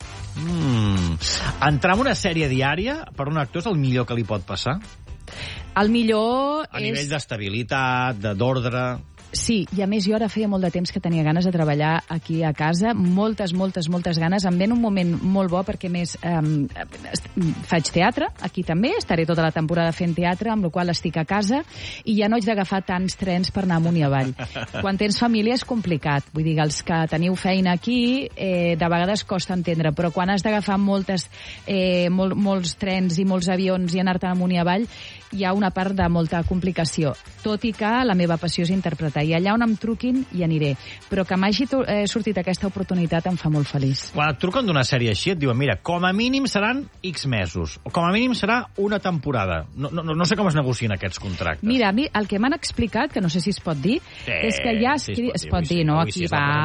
S2: Mm. Entrar en una sèrie diària per un actor és el millor que li pot passar?
S18: El millor
S2: a
S18: és...
S2: nivell d'estabilitat, d'ordre...
S18: Sí, i a més jo ara feia molt de temps que tenia ganes de treballar aquí a casa, moltes, moltes, moltes ganes. Em ve en un moment molt bo perquè, més, eh, faig teatre, aquí també, estaré tota la temporada fent teatre, amb la qual estic a casa, i ja no haig d'agafar tants trens per anar amunt i avall. Quan tens família és complicat, vull dir, els que teniu feina aquí, eh, de vegades costa entendre, però quan has d'agafar moltes, eh, mol, molts trens i molts avions i anar-te'n amunt i avall, hi ha una part de molta complicació, tot i que la meva passió és interpretar, i allà on em truquin hi aniré, però que m'hagi eh, sortit aquesta oportunitat em fa molt feliç.
S2: Quan et truquen d'una sèrie així et diuen, mira, com a mínim seran X mesos, o com a mínim serà una temporada. No, no, no sé com es negocien aquests contractes.
S18: Mira, a mi el que m'han explicat, que no sé si es pot dir,
S2: eh,
S18: és que ja
S2: sí,
S18: escrit...
S2: es
S18: es pot dir, no? Aquí va...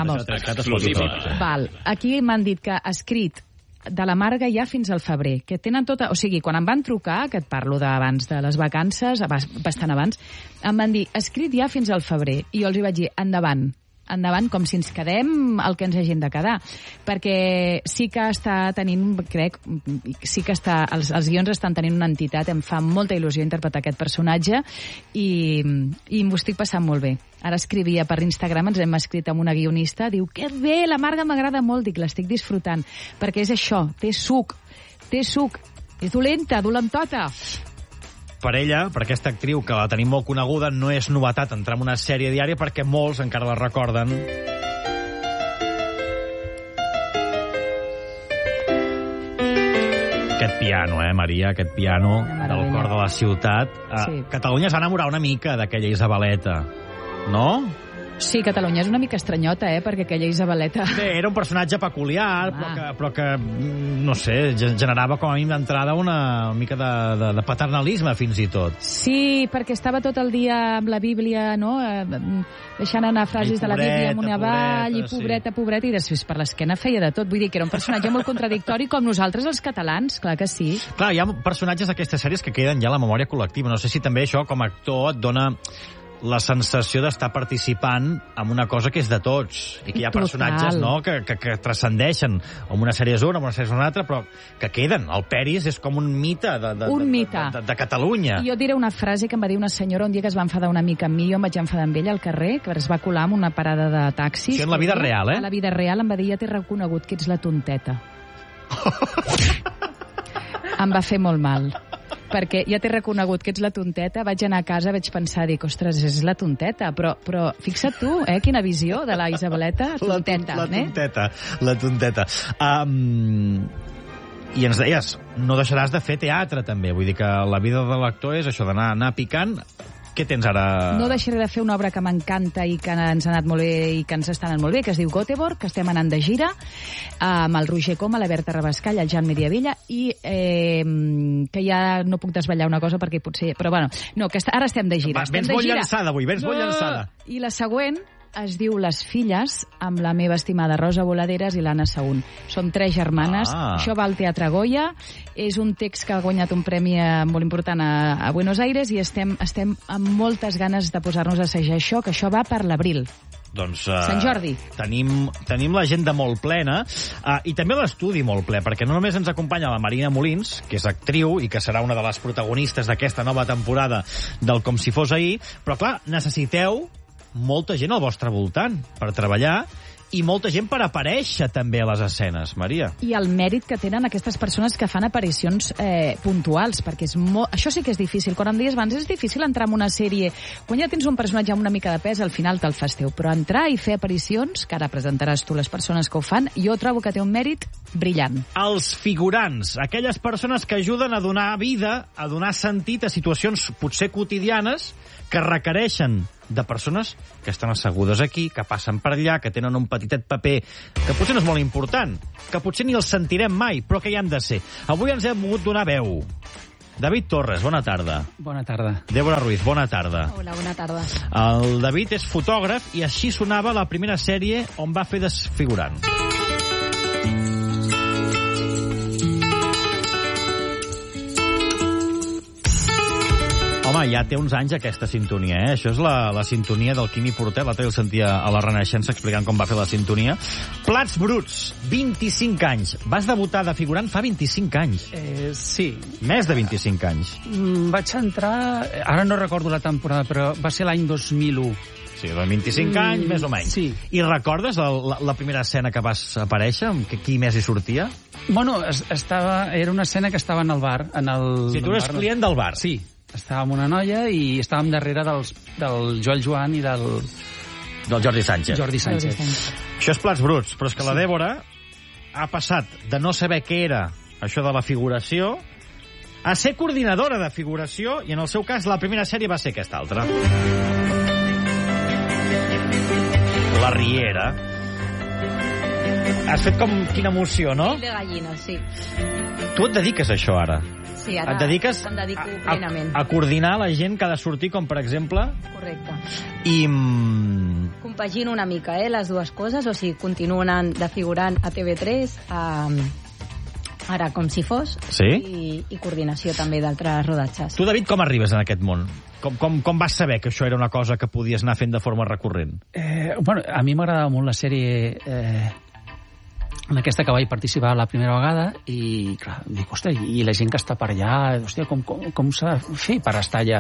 S18: Val. Aquí m'han dit que escrit de la Marga ja fins al febrer, que tenen tota... O sigui, quan em van trucar, que et parlo d'abans de les vacances, bastant abans, em van dir, escrit ja fins al febrer. I jo els hi vaig dir, endavant, endavant, com si ens quedem el que ens hagin de quedar. Perquè sí que està tenint, crec, sí que està, els, els guions estan tenint una entitat, em fa molta il·lusió interpretar aquest personatge i, i m'ho estic passant molt bé. Ara escrivia per Instagram, ens hem escrit amb una guionista, diu, que bé, la Marga m'agrada molt, dic, l'estic disfrutant, perquè és això, té suc, té suc, és dolenta, dolentota.
S2: Per ella, per aquesta actriu que la tenim molt coneguda, no és novetat entrar en una sèrie diària perquè molts encara la recorden. Aquest piano, eh, Maria? Aquest piano del cor de la ciutat. Sí. Catalunya es va enamorar una mica d'aquella Isabeleta, no?
S18: Sí, Catalunya és una mica estranyota, eh, perquè aquella Isabeleta...
S2: Bé, era un personatge peculiar, però que, però que, no sé, generava com a mínim d'entrada una mica de, de, de paternalisme, fins i tot.
S18: Sí, perquè estava tot el dia amb la Bíblia, no?, deixant anar frases de la Bíblia amunt i avall, i pobreta, pobreta, i després per l'esquena feia de tot. Vull dir que era un personatge molt contradictori, com nosaltres els catalans, clar que sí.
S2: Clar, hi ha personatges d'aquestes sèries que queden ja a la memòria col·lectiva. No sé si també això, com a actor, et dona la sensació d'estar participant en una cosa que és de tots, i que hi ha
S18: Total.
S2: personatges, no?, que, que, que transcendeixen. En una sèrie és una, en una sèrie és una altra, però que queden. El Peris és com un mite de, de,
S18: un
S2: de,
S18: mite.
S2: de, de, de Catalunya.
S18: I jo diré una frase que em va dir una senyora un dia que es va enfadar una mica amb mi, jo em vaig enfadar amb ella al carrer, que es va colar en una parada de taxis.
S2: Sí, en la vida real, eh?
S18: A la vida real em va dir, ja t'he reconegut que ets la tonteta. Em va fer molt mal, perquè ja t'he reconegut que ets la tonteta, vaig anar a casa, vaig pensar, dic, ostres, és la tonteta, però, però fixa't tu, eh, quina visió de la Isabeleta, tonteta,
S2: la, la
S18: eh?
S2: tonteta, la tonteta. Um, I ens deies, no deixaràs de fer teatre, també, vull dir que la vida de l'actor és això, d'anar anar picant. Què tens ara?
S18: No deixaré de fer una obra que m'encanta i que ens ha anat molt bé i que ens està anant molt bé, que es diu Göteborg, que estem anant de gira, amb el Roger Coma, la Berta Rabascall, el Jan Mediavilla, i eh, que ja no puc desvetllar una cosa perquè potser... Però bueno, no, que està, ara estem de gira.
S2: Va,
S18: estem
S2: vens
S18: de
S2: molt
S18: gira.
S2: llançada avui, vens
S18: no,
S2: molt llançada.
S18: I la següent es diu Les filles, amb la meva estimada Rosa Voladeres i l'Anna Saúl. Són tres germanes.
S2: Ah.
S18: Això va al Teatre Goya. És un text que ha guanyat un premi molt important a, a Buenos Aires i estem, estem amb moltes ganes de posar-nos a assajar això, que això va per l'abril.
S2: Doncs, uh,
S18: Sant Jordi.
S2: Tenim, tenim l'agenda molt plena uh, i també l'estudi molt ple, perquè no només ens acompanya la Marina Molins, que és actriu i que serà una de les protagonistes d'aquesta nova temporada del Com si fos ahir, però clar, necessiteu molta gent al vostre voltant per treballar i molta gent per aparèixer també a les escenes, Maria.
S18: I el mèrit que tenen aquestes persones que fan aparicions eh, puntuals, perquè és molt... això sí que és difícil. Quan em deies abans, és difícil entrar en una sèrie, quan ja tens un personatge amb una mica de pes, al final te'l fas teu, però entrar i fer aparicions, que ara presentaràs tu les persones que ho fan, jo trobo que té un mèrit brillant.
S2: Els figurants, aquelles persones que ajuden a donar vida, a donar sentit a situacions potser quotidianes que requereixen de persones que estan assegudes aquí, que passen per allà, que tenen un petitet paper que potser no és molt important, que potser ni els sentirem mai, però que hi han de ser. Avui ens hem volgut donar veu. David Torres, bona tarda.
S19: Bona tarda.
S2: Débora Ruiz, bona tarda.
S16: Hola, bona tarda.
S2: El David és fotògraf i així sonava la primera sèrie on va fer desfigurant. Home, ja té uns anys aquesta sintonia, eh? Això és la, la sintonia del Quimi Portet. L'altre el sentia a la Renaixença explicant com va fer la sintonia. Plats bruts, vint-i-cinc anys. Vas debutar de figurant fa vint-i-cinc anys.
S19: Eh, sí.
S2: Més de vint-i-cinc anys.
S19: Mm, vaig entrar... Ara no recordo la temporada, però va ser l'any dos mil u.
S2: Sí, de vint-i-cinc mm, anys, més o menys.
S19: Sí.
S2: I recordes la, la, la primera escena que vas aparèixer? Que qui més hi sortia?
S19: Bueno, es, estava, era una escena que estava en el bar. En el,
S2: si tu eres
S19: bar,
S2: client del bar.
S19: Sí. Estava amb una noia i estàvem darrere dels, del Joel Joan i del...
S2: Del Jordi Sánchez.
S19: Jordi Sánchez. Jordi Sánchez.
S2: Això és plats bruts, però és que sí. La Débora ha passat de no saber què era això de la figuració a ser coordinadora de figuració i en el seu cas la primera sèrie va ser aquesta altra. La Riera. Has fet com... Quina emoció, no?
S16: De gallina, sí.
S2: Tu et dediques a això ara?
S16: Sí, ara
S2: et dediques
S16: em dedico
S2: a,
S16: plenament.
S2: A, a coordinar la gent que ha de sortir, com per exemple...
S16: Correcte.
S2: I... Mm...
S16: Compagino una mica, eh, les dues coses, o sigui, continuo anant de figurant a T V tres, a... ara com si fos,
S2: sí?
S16: i, i coordinació també d'altres rodatges.
S2: Tu, David, com arribes en aquest món? Com, com, com vas saber que això era una cosa que podies anar fent de forma recurrent?
S19: Eh, bueno, a mi m'agradava molt la sèrie... Eh... en aquesta que vaig participar la primera vegada i, clar, dic, ostres, i la gent que està per allà, hòstia, com, com, com s'ha de fer per estar allà?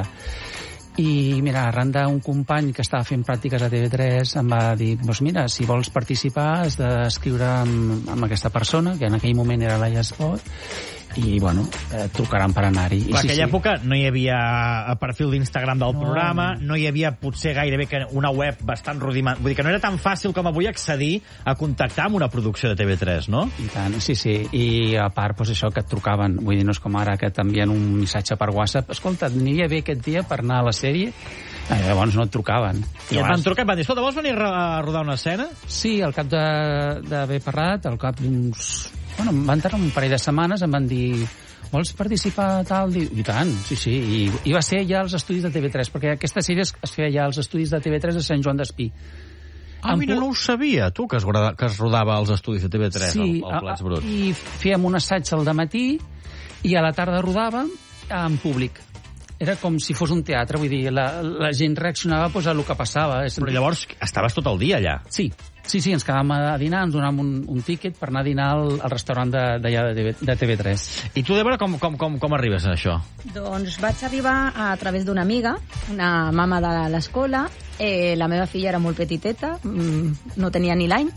S19: I, mira, arran d'un company que estava fent pràctiques a T V tres em va dir, doncs mira, si vols participar has d'escriure amb, amb aquesta persona, que en aquell moment era l'Aia Espot, i, bueno, eh, trucaran per anar-hi.
S2: Clar,
S19: sí,
S2: aquella
S19: sí.
S2: època no hi havia perfil d'Instagram del
S19: no,
S2: programa,
S19: no.
S2: no hi havia potser gairebé que una web bastant rudimentària. Vull dir que no era tan fàcil com avui accedir a contactar amb una producció de T V tres, no?
S19: I tant, sí, sí. I a part, doncs això, que et trucaven. Vull dir, no és com ara que t'envien un missatge per WhatsApp. Escolta, et aniria bé aquest dia per anar a la sèrie? Eh, llavors no et trucaven.
S2: I et van trucar i van dir, escolta, vols venir a rodar una escena?
S19: Sí, al cap d'haver parlat, al cap d'uns... Bueno, em van tardar un parell de setmanes, em van dir, vols participar tal? I tant, sí, sí. I, i va ser ja als estudis de T V tres, perquè aquesta sèrie es feia ja als estudis de T V tres de Sant Joan d'Espí.
S2: Ah, mira, no ho sabia, tu, que es, que es rodava als estudis de T V tres,
S19: sí,
S2: el, el Plats Bruts.
S19: I fèiem un assaig al dematí i a la tarda rodàvem en públic. Era com si fos un teatre, vull dir, la, la gent reaccionava pues, a lo que passava.
S2: Però llavors estaves tot el dia allà?
S19: Sí, sí, sí, ens quedàvem a dinar, ens donàvem un, un tíquet per anar a dinar al, al restaurant d'allà de, de, de T V tres.
S2: I tu, Débora, com, com, com, com arribes a això?
S16: Doncs vaig arribar a través d'una amiga, una mama de l'escola. Eh, la meva filla era molt petiteta, no tenia ni l'any,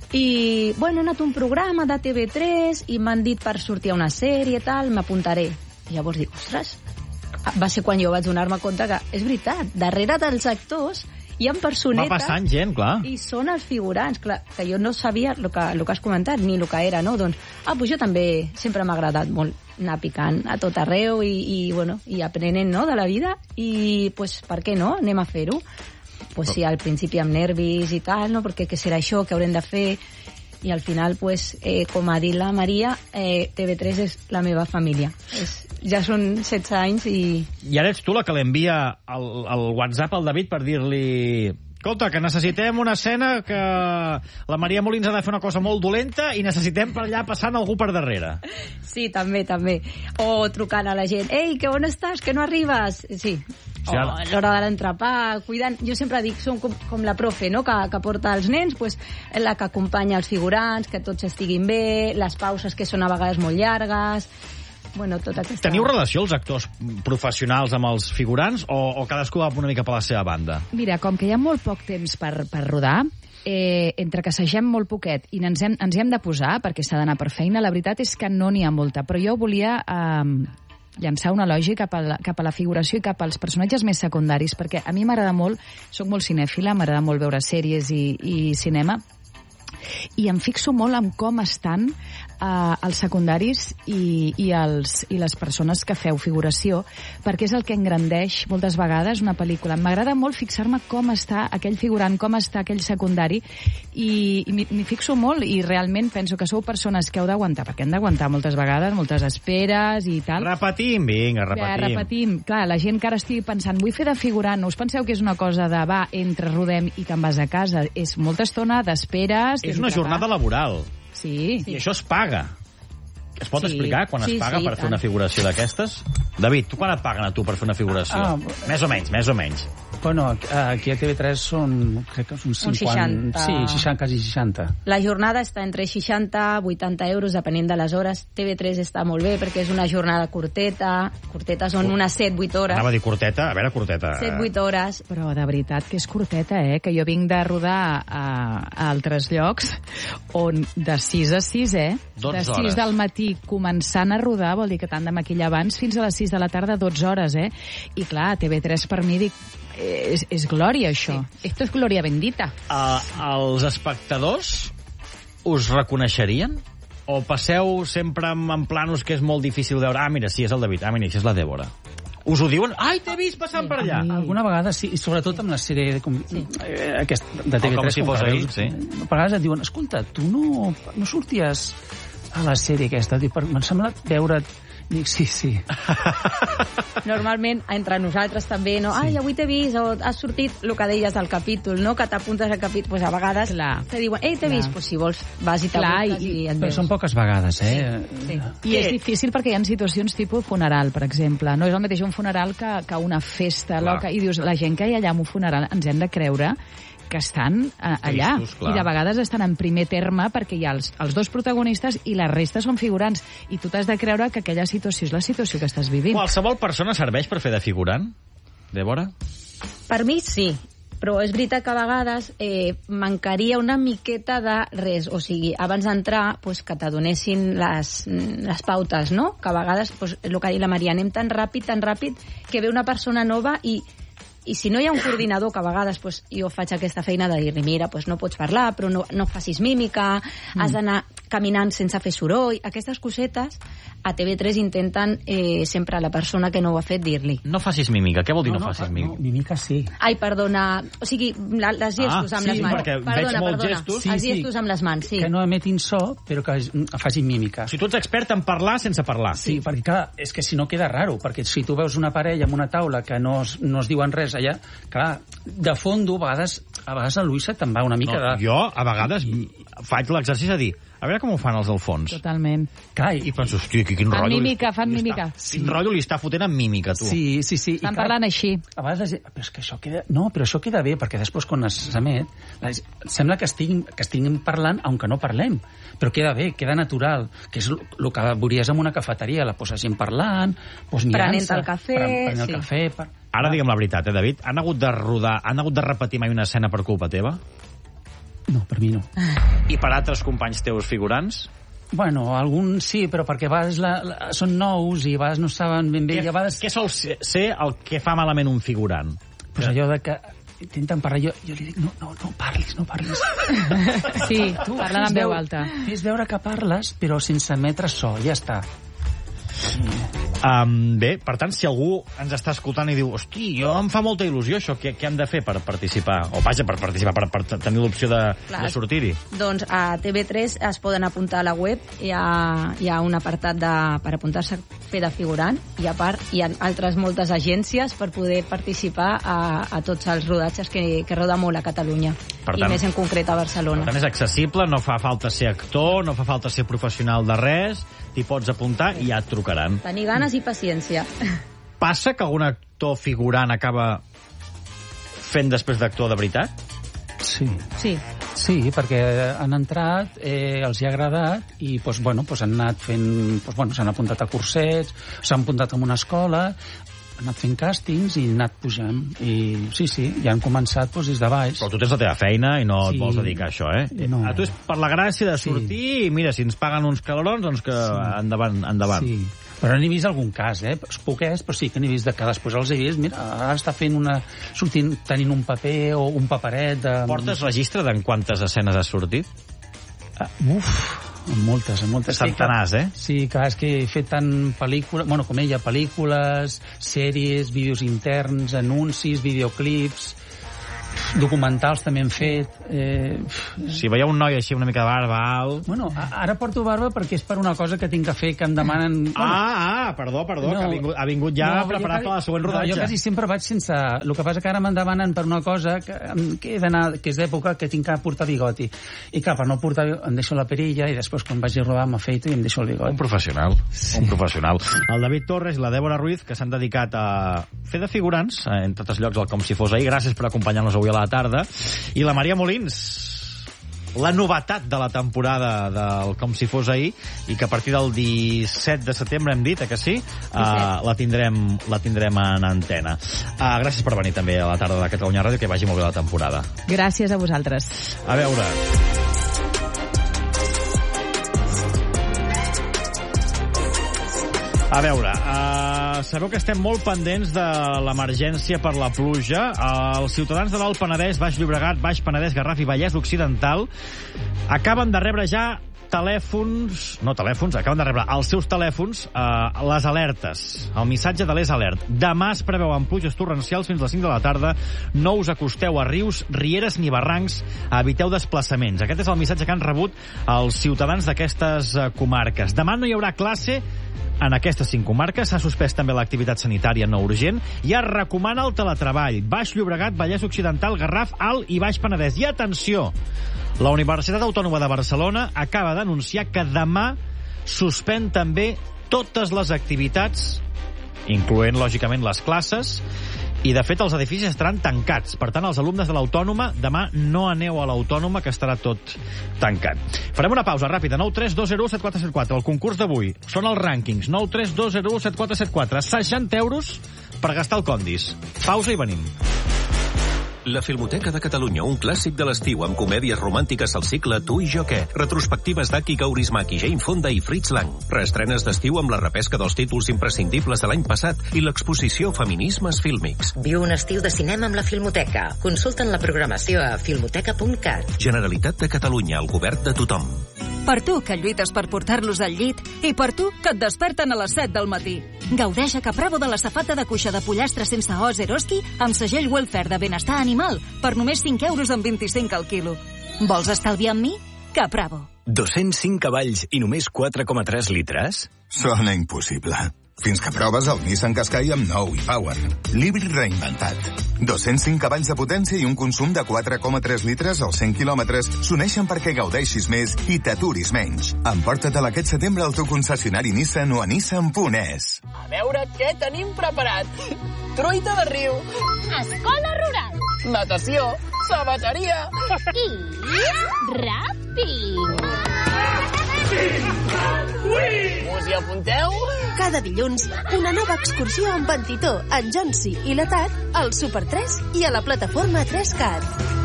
S16: i, bueno, he anat a un programa de T V tres i m'han dit per sortir a una sèrie i tal, m'apuntaré. I llavors dic, ostres, va ser quan jo vaig donar-me compte que és veritat, darrere dels actors hi ha personetes...
S2: Va passant gent, clar.
S16: I són els figurants, clar, que jo no sabia el que, el que has comentat, ni el que era, no? Doncs, ah, doncs jo també sempre m'ha agradat molt anar picant a tot arreu i, i, bueno, i aprenent, no?, de la vida, i, pues, per què no? Anem a fer-ho. Pues sí, al principi amb nervis i tal, no?, perquè què serà això, què haurem de fer... I al final, pues, eh, com ha dit la Maria, eh, T V tres és la meva família. És, ja són setze anys i...
S2: I ara ets tu la que l'envia al, al WhatsApp al David per dir-li... Escolta, que necessitem una escena que la Maria Molins ha de fer una cosa molt dolenta i necessitem per allà passant algú per darrere.
S16: Sí, també, també. O trucant a la gent. Ei, que on estàs? Que no arribes? Sí. O a l'hora de l'entrepà, cuidant... Jo sempre dic, som com, com la profe, no?, que, que porta els nens, pues, la que acompanya els figurants, que tots estiguin bé, les pauses que són a vegades molt llargues... Bueno, tota aquesta...
S2: Teniu relació els actors professionals amb els figurants o, o cadascú va una mica per la seva banda?
S18: Mira, com que hi ha molt poc temps per, per rodar, eh, entre que assagem molt poquet i ens hem, ens hem de posar, perquè s'ha d'anar per feina, la veritat és que no n'hi ha molta. Però jo volia eh, llançar una lògica cap a, la, cap a la figuració i cap als personatges més secundaris, perquè a mi m'agrada molt, soc molt cinèfila, m'agrada molt veure sèries i, i cinema, i em fixo molt en com estan eh, els secundaris i, i, els, i les persones que feu figuració, perquè és el que engrandeix moltes vegades una pel·lícula. M'agrada molt fixar-me com està aquell figurant, com està aquell secundari, i, i m'hi fixo molt, i realment penso que sou persones que heu d'aguantar, perquè hem d'aguantar moltes vegades, moltes esperes i tal.
S2: Repetim, vinga, repetim.
S18: Ja, repetim. Clar, la gent que ara estigui pensant, vull fer de figurant, no us penseu que és una cosa de, va, entre rodem i te'n vas a casa. És molta estona d'esperes.
S2: És una jornada laboral.
S18: Sí.
S2: I això es paga. Es pot
S18: Sí.
S2: explicar quan
S18: Sí,
S2: es paga
S18: sí,
S2: per fer
S18: tant.
S2: una figuració d'aquestes? David, tu quan et paguen a tu per fer una figuració?
S19: Ah,
S2: més o menys, més o menys.
S19: Bueno, aquí a T V tres són, crec que són cinquanta...
S16: seixanta.
S19: Sí, seixanta, quasi seixanta.
S16: La jornada està entre seixanta i vuitanta euros, depenent de les hores. T V tres està molt bé perquè és una jornada curteta. Curteta són unes set vuit hores.
S2: Anava a dir curteta, a veure, curteta.
S16: set vuit hores.
S18: Però de veritat que és curteta, eh? Que jo vinc de rodar a, a altres llocs on de sis a sis, eh?
S2: dotze
S18: de sis
S2: hores.
S18: del matí començant a rodar, vol dir que t'han de maquillar abans, fins a les sis de la tarda, dotze hores, eh? I clar, T V tres per mi, dic, és, és glòria, això. Sí. Esto es glòria bendita.
S2: Uh, els espectadors us reconeixerien? O passeu sempre en, en planos que és molt difícil de veure? Ah, mira, sí, és el David. Ah, mira, això és la Dèbora. Us ho diuen? Ai, t'he vist passant per allà.
S19: Alguna vegada sí, i sobretot amb la sèrie de, com, sí. eh, aquest, de T V tres.
S2: O com si fos ell, sí.
S19: A vegades et diuen, escolta, tu no, no sorties a la sèrie aquesta? Dic, m'ha semblat veure't. Dic, sí, sí.
S16: Normalment, entre nosaltres també, no? Ai, avui t'he vist, o has sortit, el que deies del capítol, no? Que t'apuntes al capítol, pues a vegades
S18: Clar.
S16: te diuen, ei, t'he
S18: Clar.
S16: vist, pues si vols, vas i
S18: Clar,
S16: t'apuntes i,
S18: i-
S16: i et
S19: Però
S16: veus.
S19: són poques vegades, eh?
S16: Sí.
S18: I és difícil perquè hi ha situacions tipus funeral, per exemple. No és el mateix un funeral que, que una festa
S2: Clar.
S18: loca. I dius, la gent que hi ha allà en un funeral ens hem de creure que estan eh, allà.
S2: Tristos, clar.
S18: I de vegades estan en primer terme perquè hi ha els, els dos protagonistes i la resta són figurants. I tu t'has de creure que aquella situació és la situació que estàs vivint.
S2: Qualsevol persona serveix per fer de figurant? Dèbora?
S16: Per mi, sí. Però és veritat que a vegades eh, mancaria una miqueta de res. O sigui, abans d'entrar, pues, que t'adonessin les, les pautes, no? Que a vegades, pues, el que ha dit la Maria, anem tan ràpid, tan ràpid, que ve una persona nova i i si no hi ha un coordinador, que a vegades pues, jo faig aquesta feina de dir-li, mira, pues, no pots parlar, però no, no facis mímica, mm. has d'anar caminant sense fer soroll, aquestes cosetes, a T V tres intenten eh, sempre a la persona que no ho ha fet dir-li.
S2: No facis mímica. Què vol dir no,
S19: No, no,
S2: facis
S19: no,
S2: mímica?
S19: mímica sí.
S16: Ai, perdona, o sigui, la, les gestos
S2: Ah,
S16: amb
S2: sí,
S16: les mans.
S2: perquè veig
S16: Perdona,
S2: molts
S16: perdona,
S2: gestos.
S16: els gestos amb les mans, sí.
S19: Que no emetin so, però que facin mímica.
S2: O sigui, tu ets expert en parlar sense parlar.
S19: Sí, perquè clar, és que si no queda raro, perquè si tu veus una parella amb una taula que no es, no es diuen res allà, clar, de fondo, a vegades, a vegades a Luisa te'n va una mica
S2: No,
S19: de...
S2: jo, a vegades, faig l'exercici de dir, a veure com ho fan els del fons.
S18: Totalment.
S19: Clar,
S2: I penso, hòstia, quin
S18: Fan
S2: rotllo...
S18: mímica, fan
S2: li
S18: mímica.
S2: Està, quin rotllo li està fotent amb mímica, tu.
S19: Sí, sí, sí. I
S18: Estan
S19: clar,
S18: parlant així.
S19: a vegades la gent, però és que això queda... No, però això queda bé, perquè després quan s'emet, la- sembla que estiguin, que estiguin parlant, aunque no parlem, però queda bé, queda natural, que és el que veuries en una cafeteria, la posa gent parlant, doncs
S16: Prenent
S19: mirant-se,
S16: el cafè,
S19: prenent el
S16: sí.
S19: cafè... Per...
S2: Ara digue'm la veritat, eh, David? Han hagut de rodar, han hagut de repetir mai una escena per culpa teva?
S19: No, per mi no.
S2: I per altres companys teus figurants?
S19: Bueno, alguns sí, però perquè a vegades la, la, són nous i a vegades no saben ben bé.
S2: Què,
S19: I a vegades...
S2: què sol ser ser el que fa malament un figurant?
S19: Pues allò de que intenten parlar, jo, jo li dic, no, no, no parlis, no parlis.
S18: Sí, parlant amb veu alta.
S19: És veure que parles, però sense emetre so, ja està.
S2: Um, bé, per tant, si algú ens està escoltant i diu, hosti, jo em fa molta il·lusió això, què, què hem de fer per participar? O vaja, per participar, per, per tenir l'opció de,
S16: Clar.
S2: de sortir-hi.
S16: Doncs a T V tres es poden apuntar a la web, hi ha, hi ha un apartat de, per apuntar-se a fer de figurant, i a part hi ha altres moltes agències per poder participar a, a tots els rodatges que, que roda molt a Catalunya,
S2: Per
S16: i
S2: tant-
S16: més en concret a
S2: Per
S16: Barcelona.
S2: tant, és accessible, no fa falta ser actor, no fa falta ser professional de res, t'hi pots apuntar i ja et trucaran.
S16: Tenir ganes i paciència.
S2: Passa que algun actor figurant acaba fent després d'actor de veritat?
S19: Sí.
S16: Sí.
S19: Sí, perquè han entrat, eh, els hi ha agradat i doncs, bueno, doncs han anat fent... Doncs, bueno, s'han apuntat a cursets, s'han apuntat a una escola... he anat fent càstings i he anat pujant. I sí, sí, ja han començat doncs, des de baix.
S2: Però tu tens la teva feina i no sí. et vols dedicar a això, eh?
S19: No.
S2: A tu és per la gràcia de sortir sí. i mira, si ens paguen uns calorons, doncs que sí. endavant, endavant.
S19: Sí. Però n'he vist algun cas, eh? Poquets, però sí que n'he vist de que després els he vist. Mira, ara està fent una... sortint, tenint un paper o un paperet de...
S2: Portes registre d'en quantes escenes has sortit?
S19: Uh, uf, moltes, moltes.
S2: Centenars, eh?
S19: Sí, clar, és que he fet tant pel·lícules... Bueno, com ella, pel·lícules, sèries, vídeos interns, anuncis, videoclips... documentals també hem fet. Eh...
S2: Si veieu un noi així una mica de barba alt...
S19: Bueno, ara porto barba perquè és per una cosa que tinc que fer, que em demanen...
S2: Ah, bueno, ah, perdó, perdó, no, que ha vingut, ha vingut ja no, preparat per la següent rodatge.
S19: No, jo quasi sempre vaig sense... El que passa que ara me'n demanen per una cosa que, que he d'anar, que és d'època que tinc que portar bigoti. I clar, per no portar em deixo la perilla i després quan vagi a rodar m'afeito i em deixo el bigoti.
S2: Un professional, sí. un professional. El David Torres i la Dèbora Ruiz, que s'han dedicat a fer de figurants en tots els llocs, al Com si fos ahir. Gràcies per acompanyar-nos avui a la tarda. I la Maria Molins, la novetat de la temporada del Com si fos ahir, i que a partir del disset de setembre hem dit, eh, que sí? Uh, la tindrem la tindrem en antena. Uh, gràcies per venir també a la tarda de Catalunya Ràdio, que vagi molt bé la temporada.
S18: Gràcies a vosaltres.
S2: A veure... A veure, uh, sabeu que estem molt pendents de l'emergència per la pluja. Uh, els ciutadans de l'Alt Penedès, Baix Llobregat, Baix Penedès, Garraf i Vallès Occidental acaben de rebre ja telèfons, no telèfons, acaben de rebre als seus telèfons uh, les alertes, el missatge de l'Es Alert. Demà es preveuen pluges torrencials fins a les cinc de la tarda, no us acosteu a rius, rieres ni barrancs, eviteu desplaçaments. Aquest és el missatge que han rebut els ciutadans d'aquestes uh, comarques. Demà no hi haurà classe en aquestes cinc comarques, s'ha suspès també l'activitat sanitària no urgent i es recomana el teletreball. Baix Llobregat, Vallès Occidental, Garraf, Alt i Baix Penedès. I atenció, la Universitat Autònoma de Barcelona acaba d'anunciar que demà suspèn també totes les activitats, incloent, lògicament, les classes, i, de fet, els edificis estaran tancats. Per tant, els alumnes de l'Autònoma, demà no aneu a l'Autònoma, que estarà tot tancat. Farem una pausa ràpida. nou tres dos zero set quatre set quatre. El concurs d'avui són els rànquings. nou tres dos zero set quatre set quatre. seixanta euros per gastar el Condis. Pausa i venim.
S20: La Filmoteca de Catalunya, un clàssic de l'estiu amb comèdies romàntiques al cicle Tu i jo què. Retrospectives d'Aki Kaurismäki, Jane Fonda i Fritz Lang. Reestrenes d'estiu amb la repesca dels títols imprescindibles de l'any passat i l'exposició Feminismes fílmics.
S9: Viu un estiu de cinema amb la Filmoteca. Consulta'n la programació a filmoteca punt cat.
S20: Generalitat de Catalunya, el govern de tothom.
S21: Per tu, que lluites per portar-los al llit, i per tu, que et desperten a les set del matí. Gaudeix a Capravo de la safata de cuixa de pollastre sense os Eroski amb segell Welfare de benestar animal per només cinc euros amb vint-i-cinc al quilo. Vols estalviar amb mi? Capravo.
S8: dos-cents cinc cavalls i només quatre coma tres litres?
S22: Sona impossible. Fins que proves el Nissan Qashqai amb nou e-Power. L'híbrid reinventat. dos-cents cinc cavalls de potència i un consum de quatre coma tres litres als cent quilòmetres s'uneixen perquè gaudeixis més i t'aturis menys. Emporta-te'l aquest setembre al teu concessionari Nissan o a nissan punt es.
S23: A veure què tenim preparat. Truita de riu.
S24: Escola rural.
S23: Natació. Sabateria.
S24: I ràpid.
S23: Us hi apunteu?
S3: Cada dilluns, una nova excursió amb en Titó, en Jonsi i la Tat al Super tres i a la plataforma tres cat.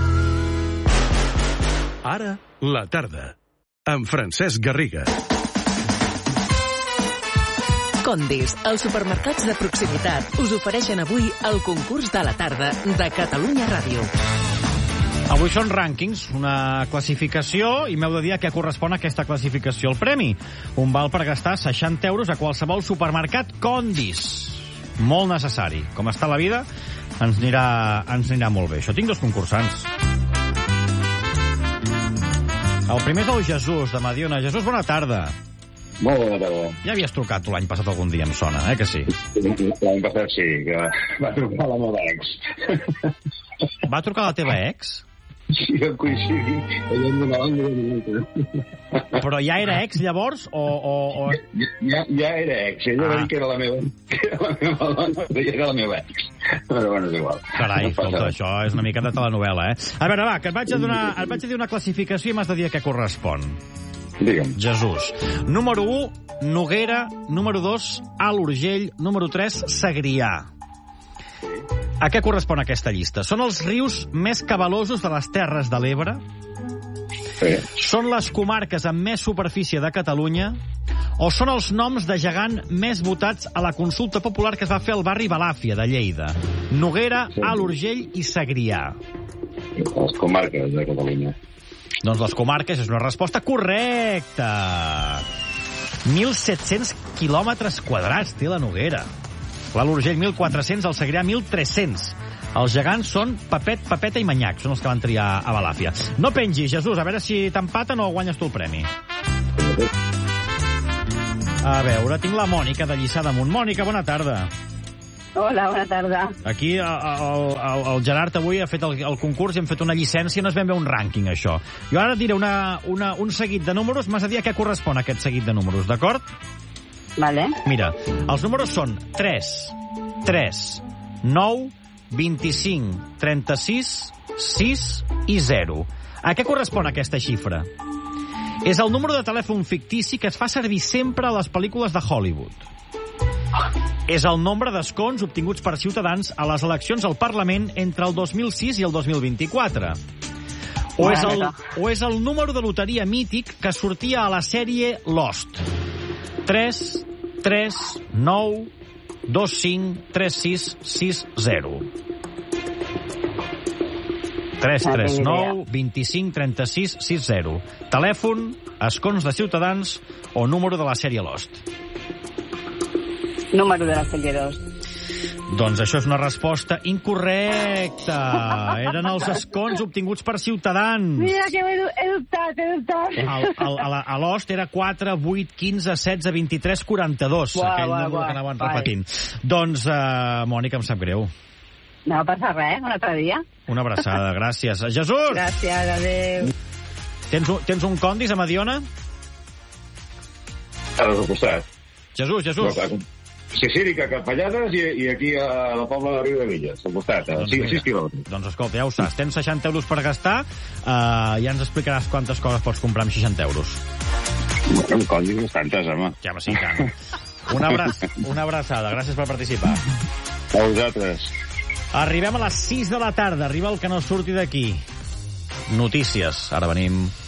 S11: Ara, la tarda, amb Francesc Garriga.
S25: Condis, els supermercats de proximitat, us ofereixen avui el concurs de la tarda de Catalunya Ràdio.
S2: Avui són rànquings, una classificació, i m'heu de dir a què correspon aquesta classificació. El premi, un val per gastar seixanta euros a qualsevol supermercat Condis. Molt necessari. Com està la vida, ens anirà, ens anirà molt bé. Això, tinc dos concursants. El primer és el Jesús, de Mediona. Jesús, bona tarda.
S26: Molt bona tarda.
S2: Ja havies trucat tu l'any passat algun dia, em sona, eh, que sí?
S26: L'any passat sí, que va, va trucar la meva ex.
S2: Va trucar la teva ex?
S26: Sí, vam coincidir. Ella em donava el número.
S2: Però ja era ex, llavors, o... o, o...
S26: Ja, ja era ex. Ella ah. va dir que era la meva, que era la meva dona, però ja era la meva ex. Però bueno, és igual.
S2: Carai, no escolta, això és una mica de telenovela, eh? A veure, va, que et vaig a donar, et vaig a dir una classificació i m'has de dir a què correspon.
S26: Digue'm.
S2: Jesús. Número u, Noguera. Número dos, Alt Urgell. Número tres, Segrià. A què correspon aquesta llista? Són els rius més cabalosos de les Terres de l'Ebre?
S26: Sí.
S2: Són les comarques amb més superfície de Catalunya? O són els noms de gegant més votats a la consulta popular que es va fer al barri Balàfia de Lleida? Noguera, sí. Alt Urgell i Segrià.
S26: Les comarques de Catalunya.
S2: Doncs les comarques és una resposta correcta. mil set-cents quilòmetres quadrats té la Noguera. L'Alt Urgell, mil quatre-cents, el Segrià, mil tres-cents. Els gegants són Pepet, Pepeta i Manyac, són els que van triar a Balàfia. No pengis, Jesús, a veure si t'empaten o guanyes tu el premi. A veure, tinc la Mònica de Lliçà d'Amunt. Mònica, bona tarda.
S1: Hola, bona tarda.
S2: Aquí el, el, el Gerard avui ha fet el, el concurs i hem fet una llicència, no és ben bé un rànquing, això. Jo ara et diré una, una, un seguit de números, m'has de dir a què correspon aquest seguit de números, d'acord?
S1: Vale.
S2: Mira, els números són tres, tres, nou, vint-i-cinc, trenta-sis, sis i zero. A què correspon aquesta xifra? És el número de telèfon fictici que es fa servir sempre a les pel·lícules de Hollywood. És el nombre d'escons obtinguts per Ciutadans a les eleccions al Parlament entre el dos mil sis i el dos mil vint-i-quatre. O és el, o és el número de loteria mític que sortia a la sèrie Lost. tres, tres, nou, dos, cinc, tres, sis, sis, zero. tres, tres, nou, vint-i-cinc, trenta-sis, sis, zero. Telèfon, escons de Ciutadans o número de la sèrie Lost?
S1: Número de la sèrie dos.
S2: Doncs això és una resposta incorrecta. Eren els escons obtinguts per Ciutadans.
S1: Mira que he, he dubtat, he dubtat.
S2: El, el, a, la, a l'Ost era quatre, vuit, quinze, setze, vint-i-tres, quaranta-dos.
S1: Uau,
S2: aquell
S1: uau,
S2: número
S1: uau,
S2: que anaven
S1: uau.
S2: repetint. Doncs, uh, Mònica, em sap greu.
S1: No passa res, un altre dia.
S2: Una abraçada, gràcies. Jesús!
S1: Gràcies, adéu.
S2: Tens un, tens un condis a Mediona?
S26: A al costat.
S2: Jesús, Jesús.
S26: Sicílica, Capellades i, i aquí a la Pobla de Riu de Villas, al costat, a sis quilòmetres.
S2: Doncs escolta, ja ho saps, tens seixanta euros per gastar, uh, ja ens explicaràs quantes coses pots comprar amb seixanta euros.
S26: Bueno, un condis bastantes, home.
S2: Ja, home, sí, tant. Una, abra... una abraçada, gràcies per participar.
S26: A vosaltres.
S2: Arribem a les sis de la tarda, arriba el que no surti d'aquí. Notícies, ara venim.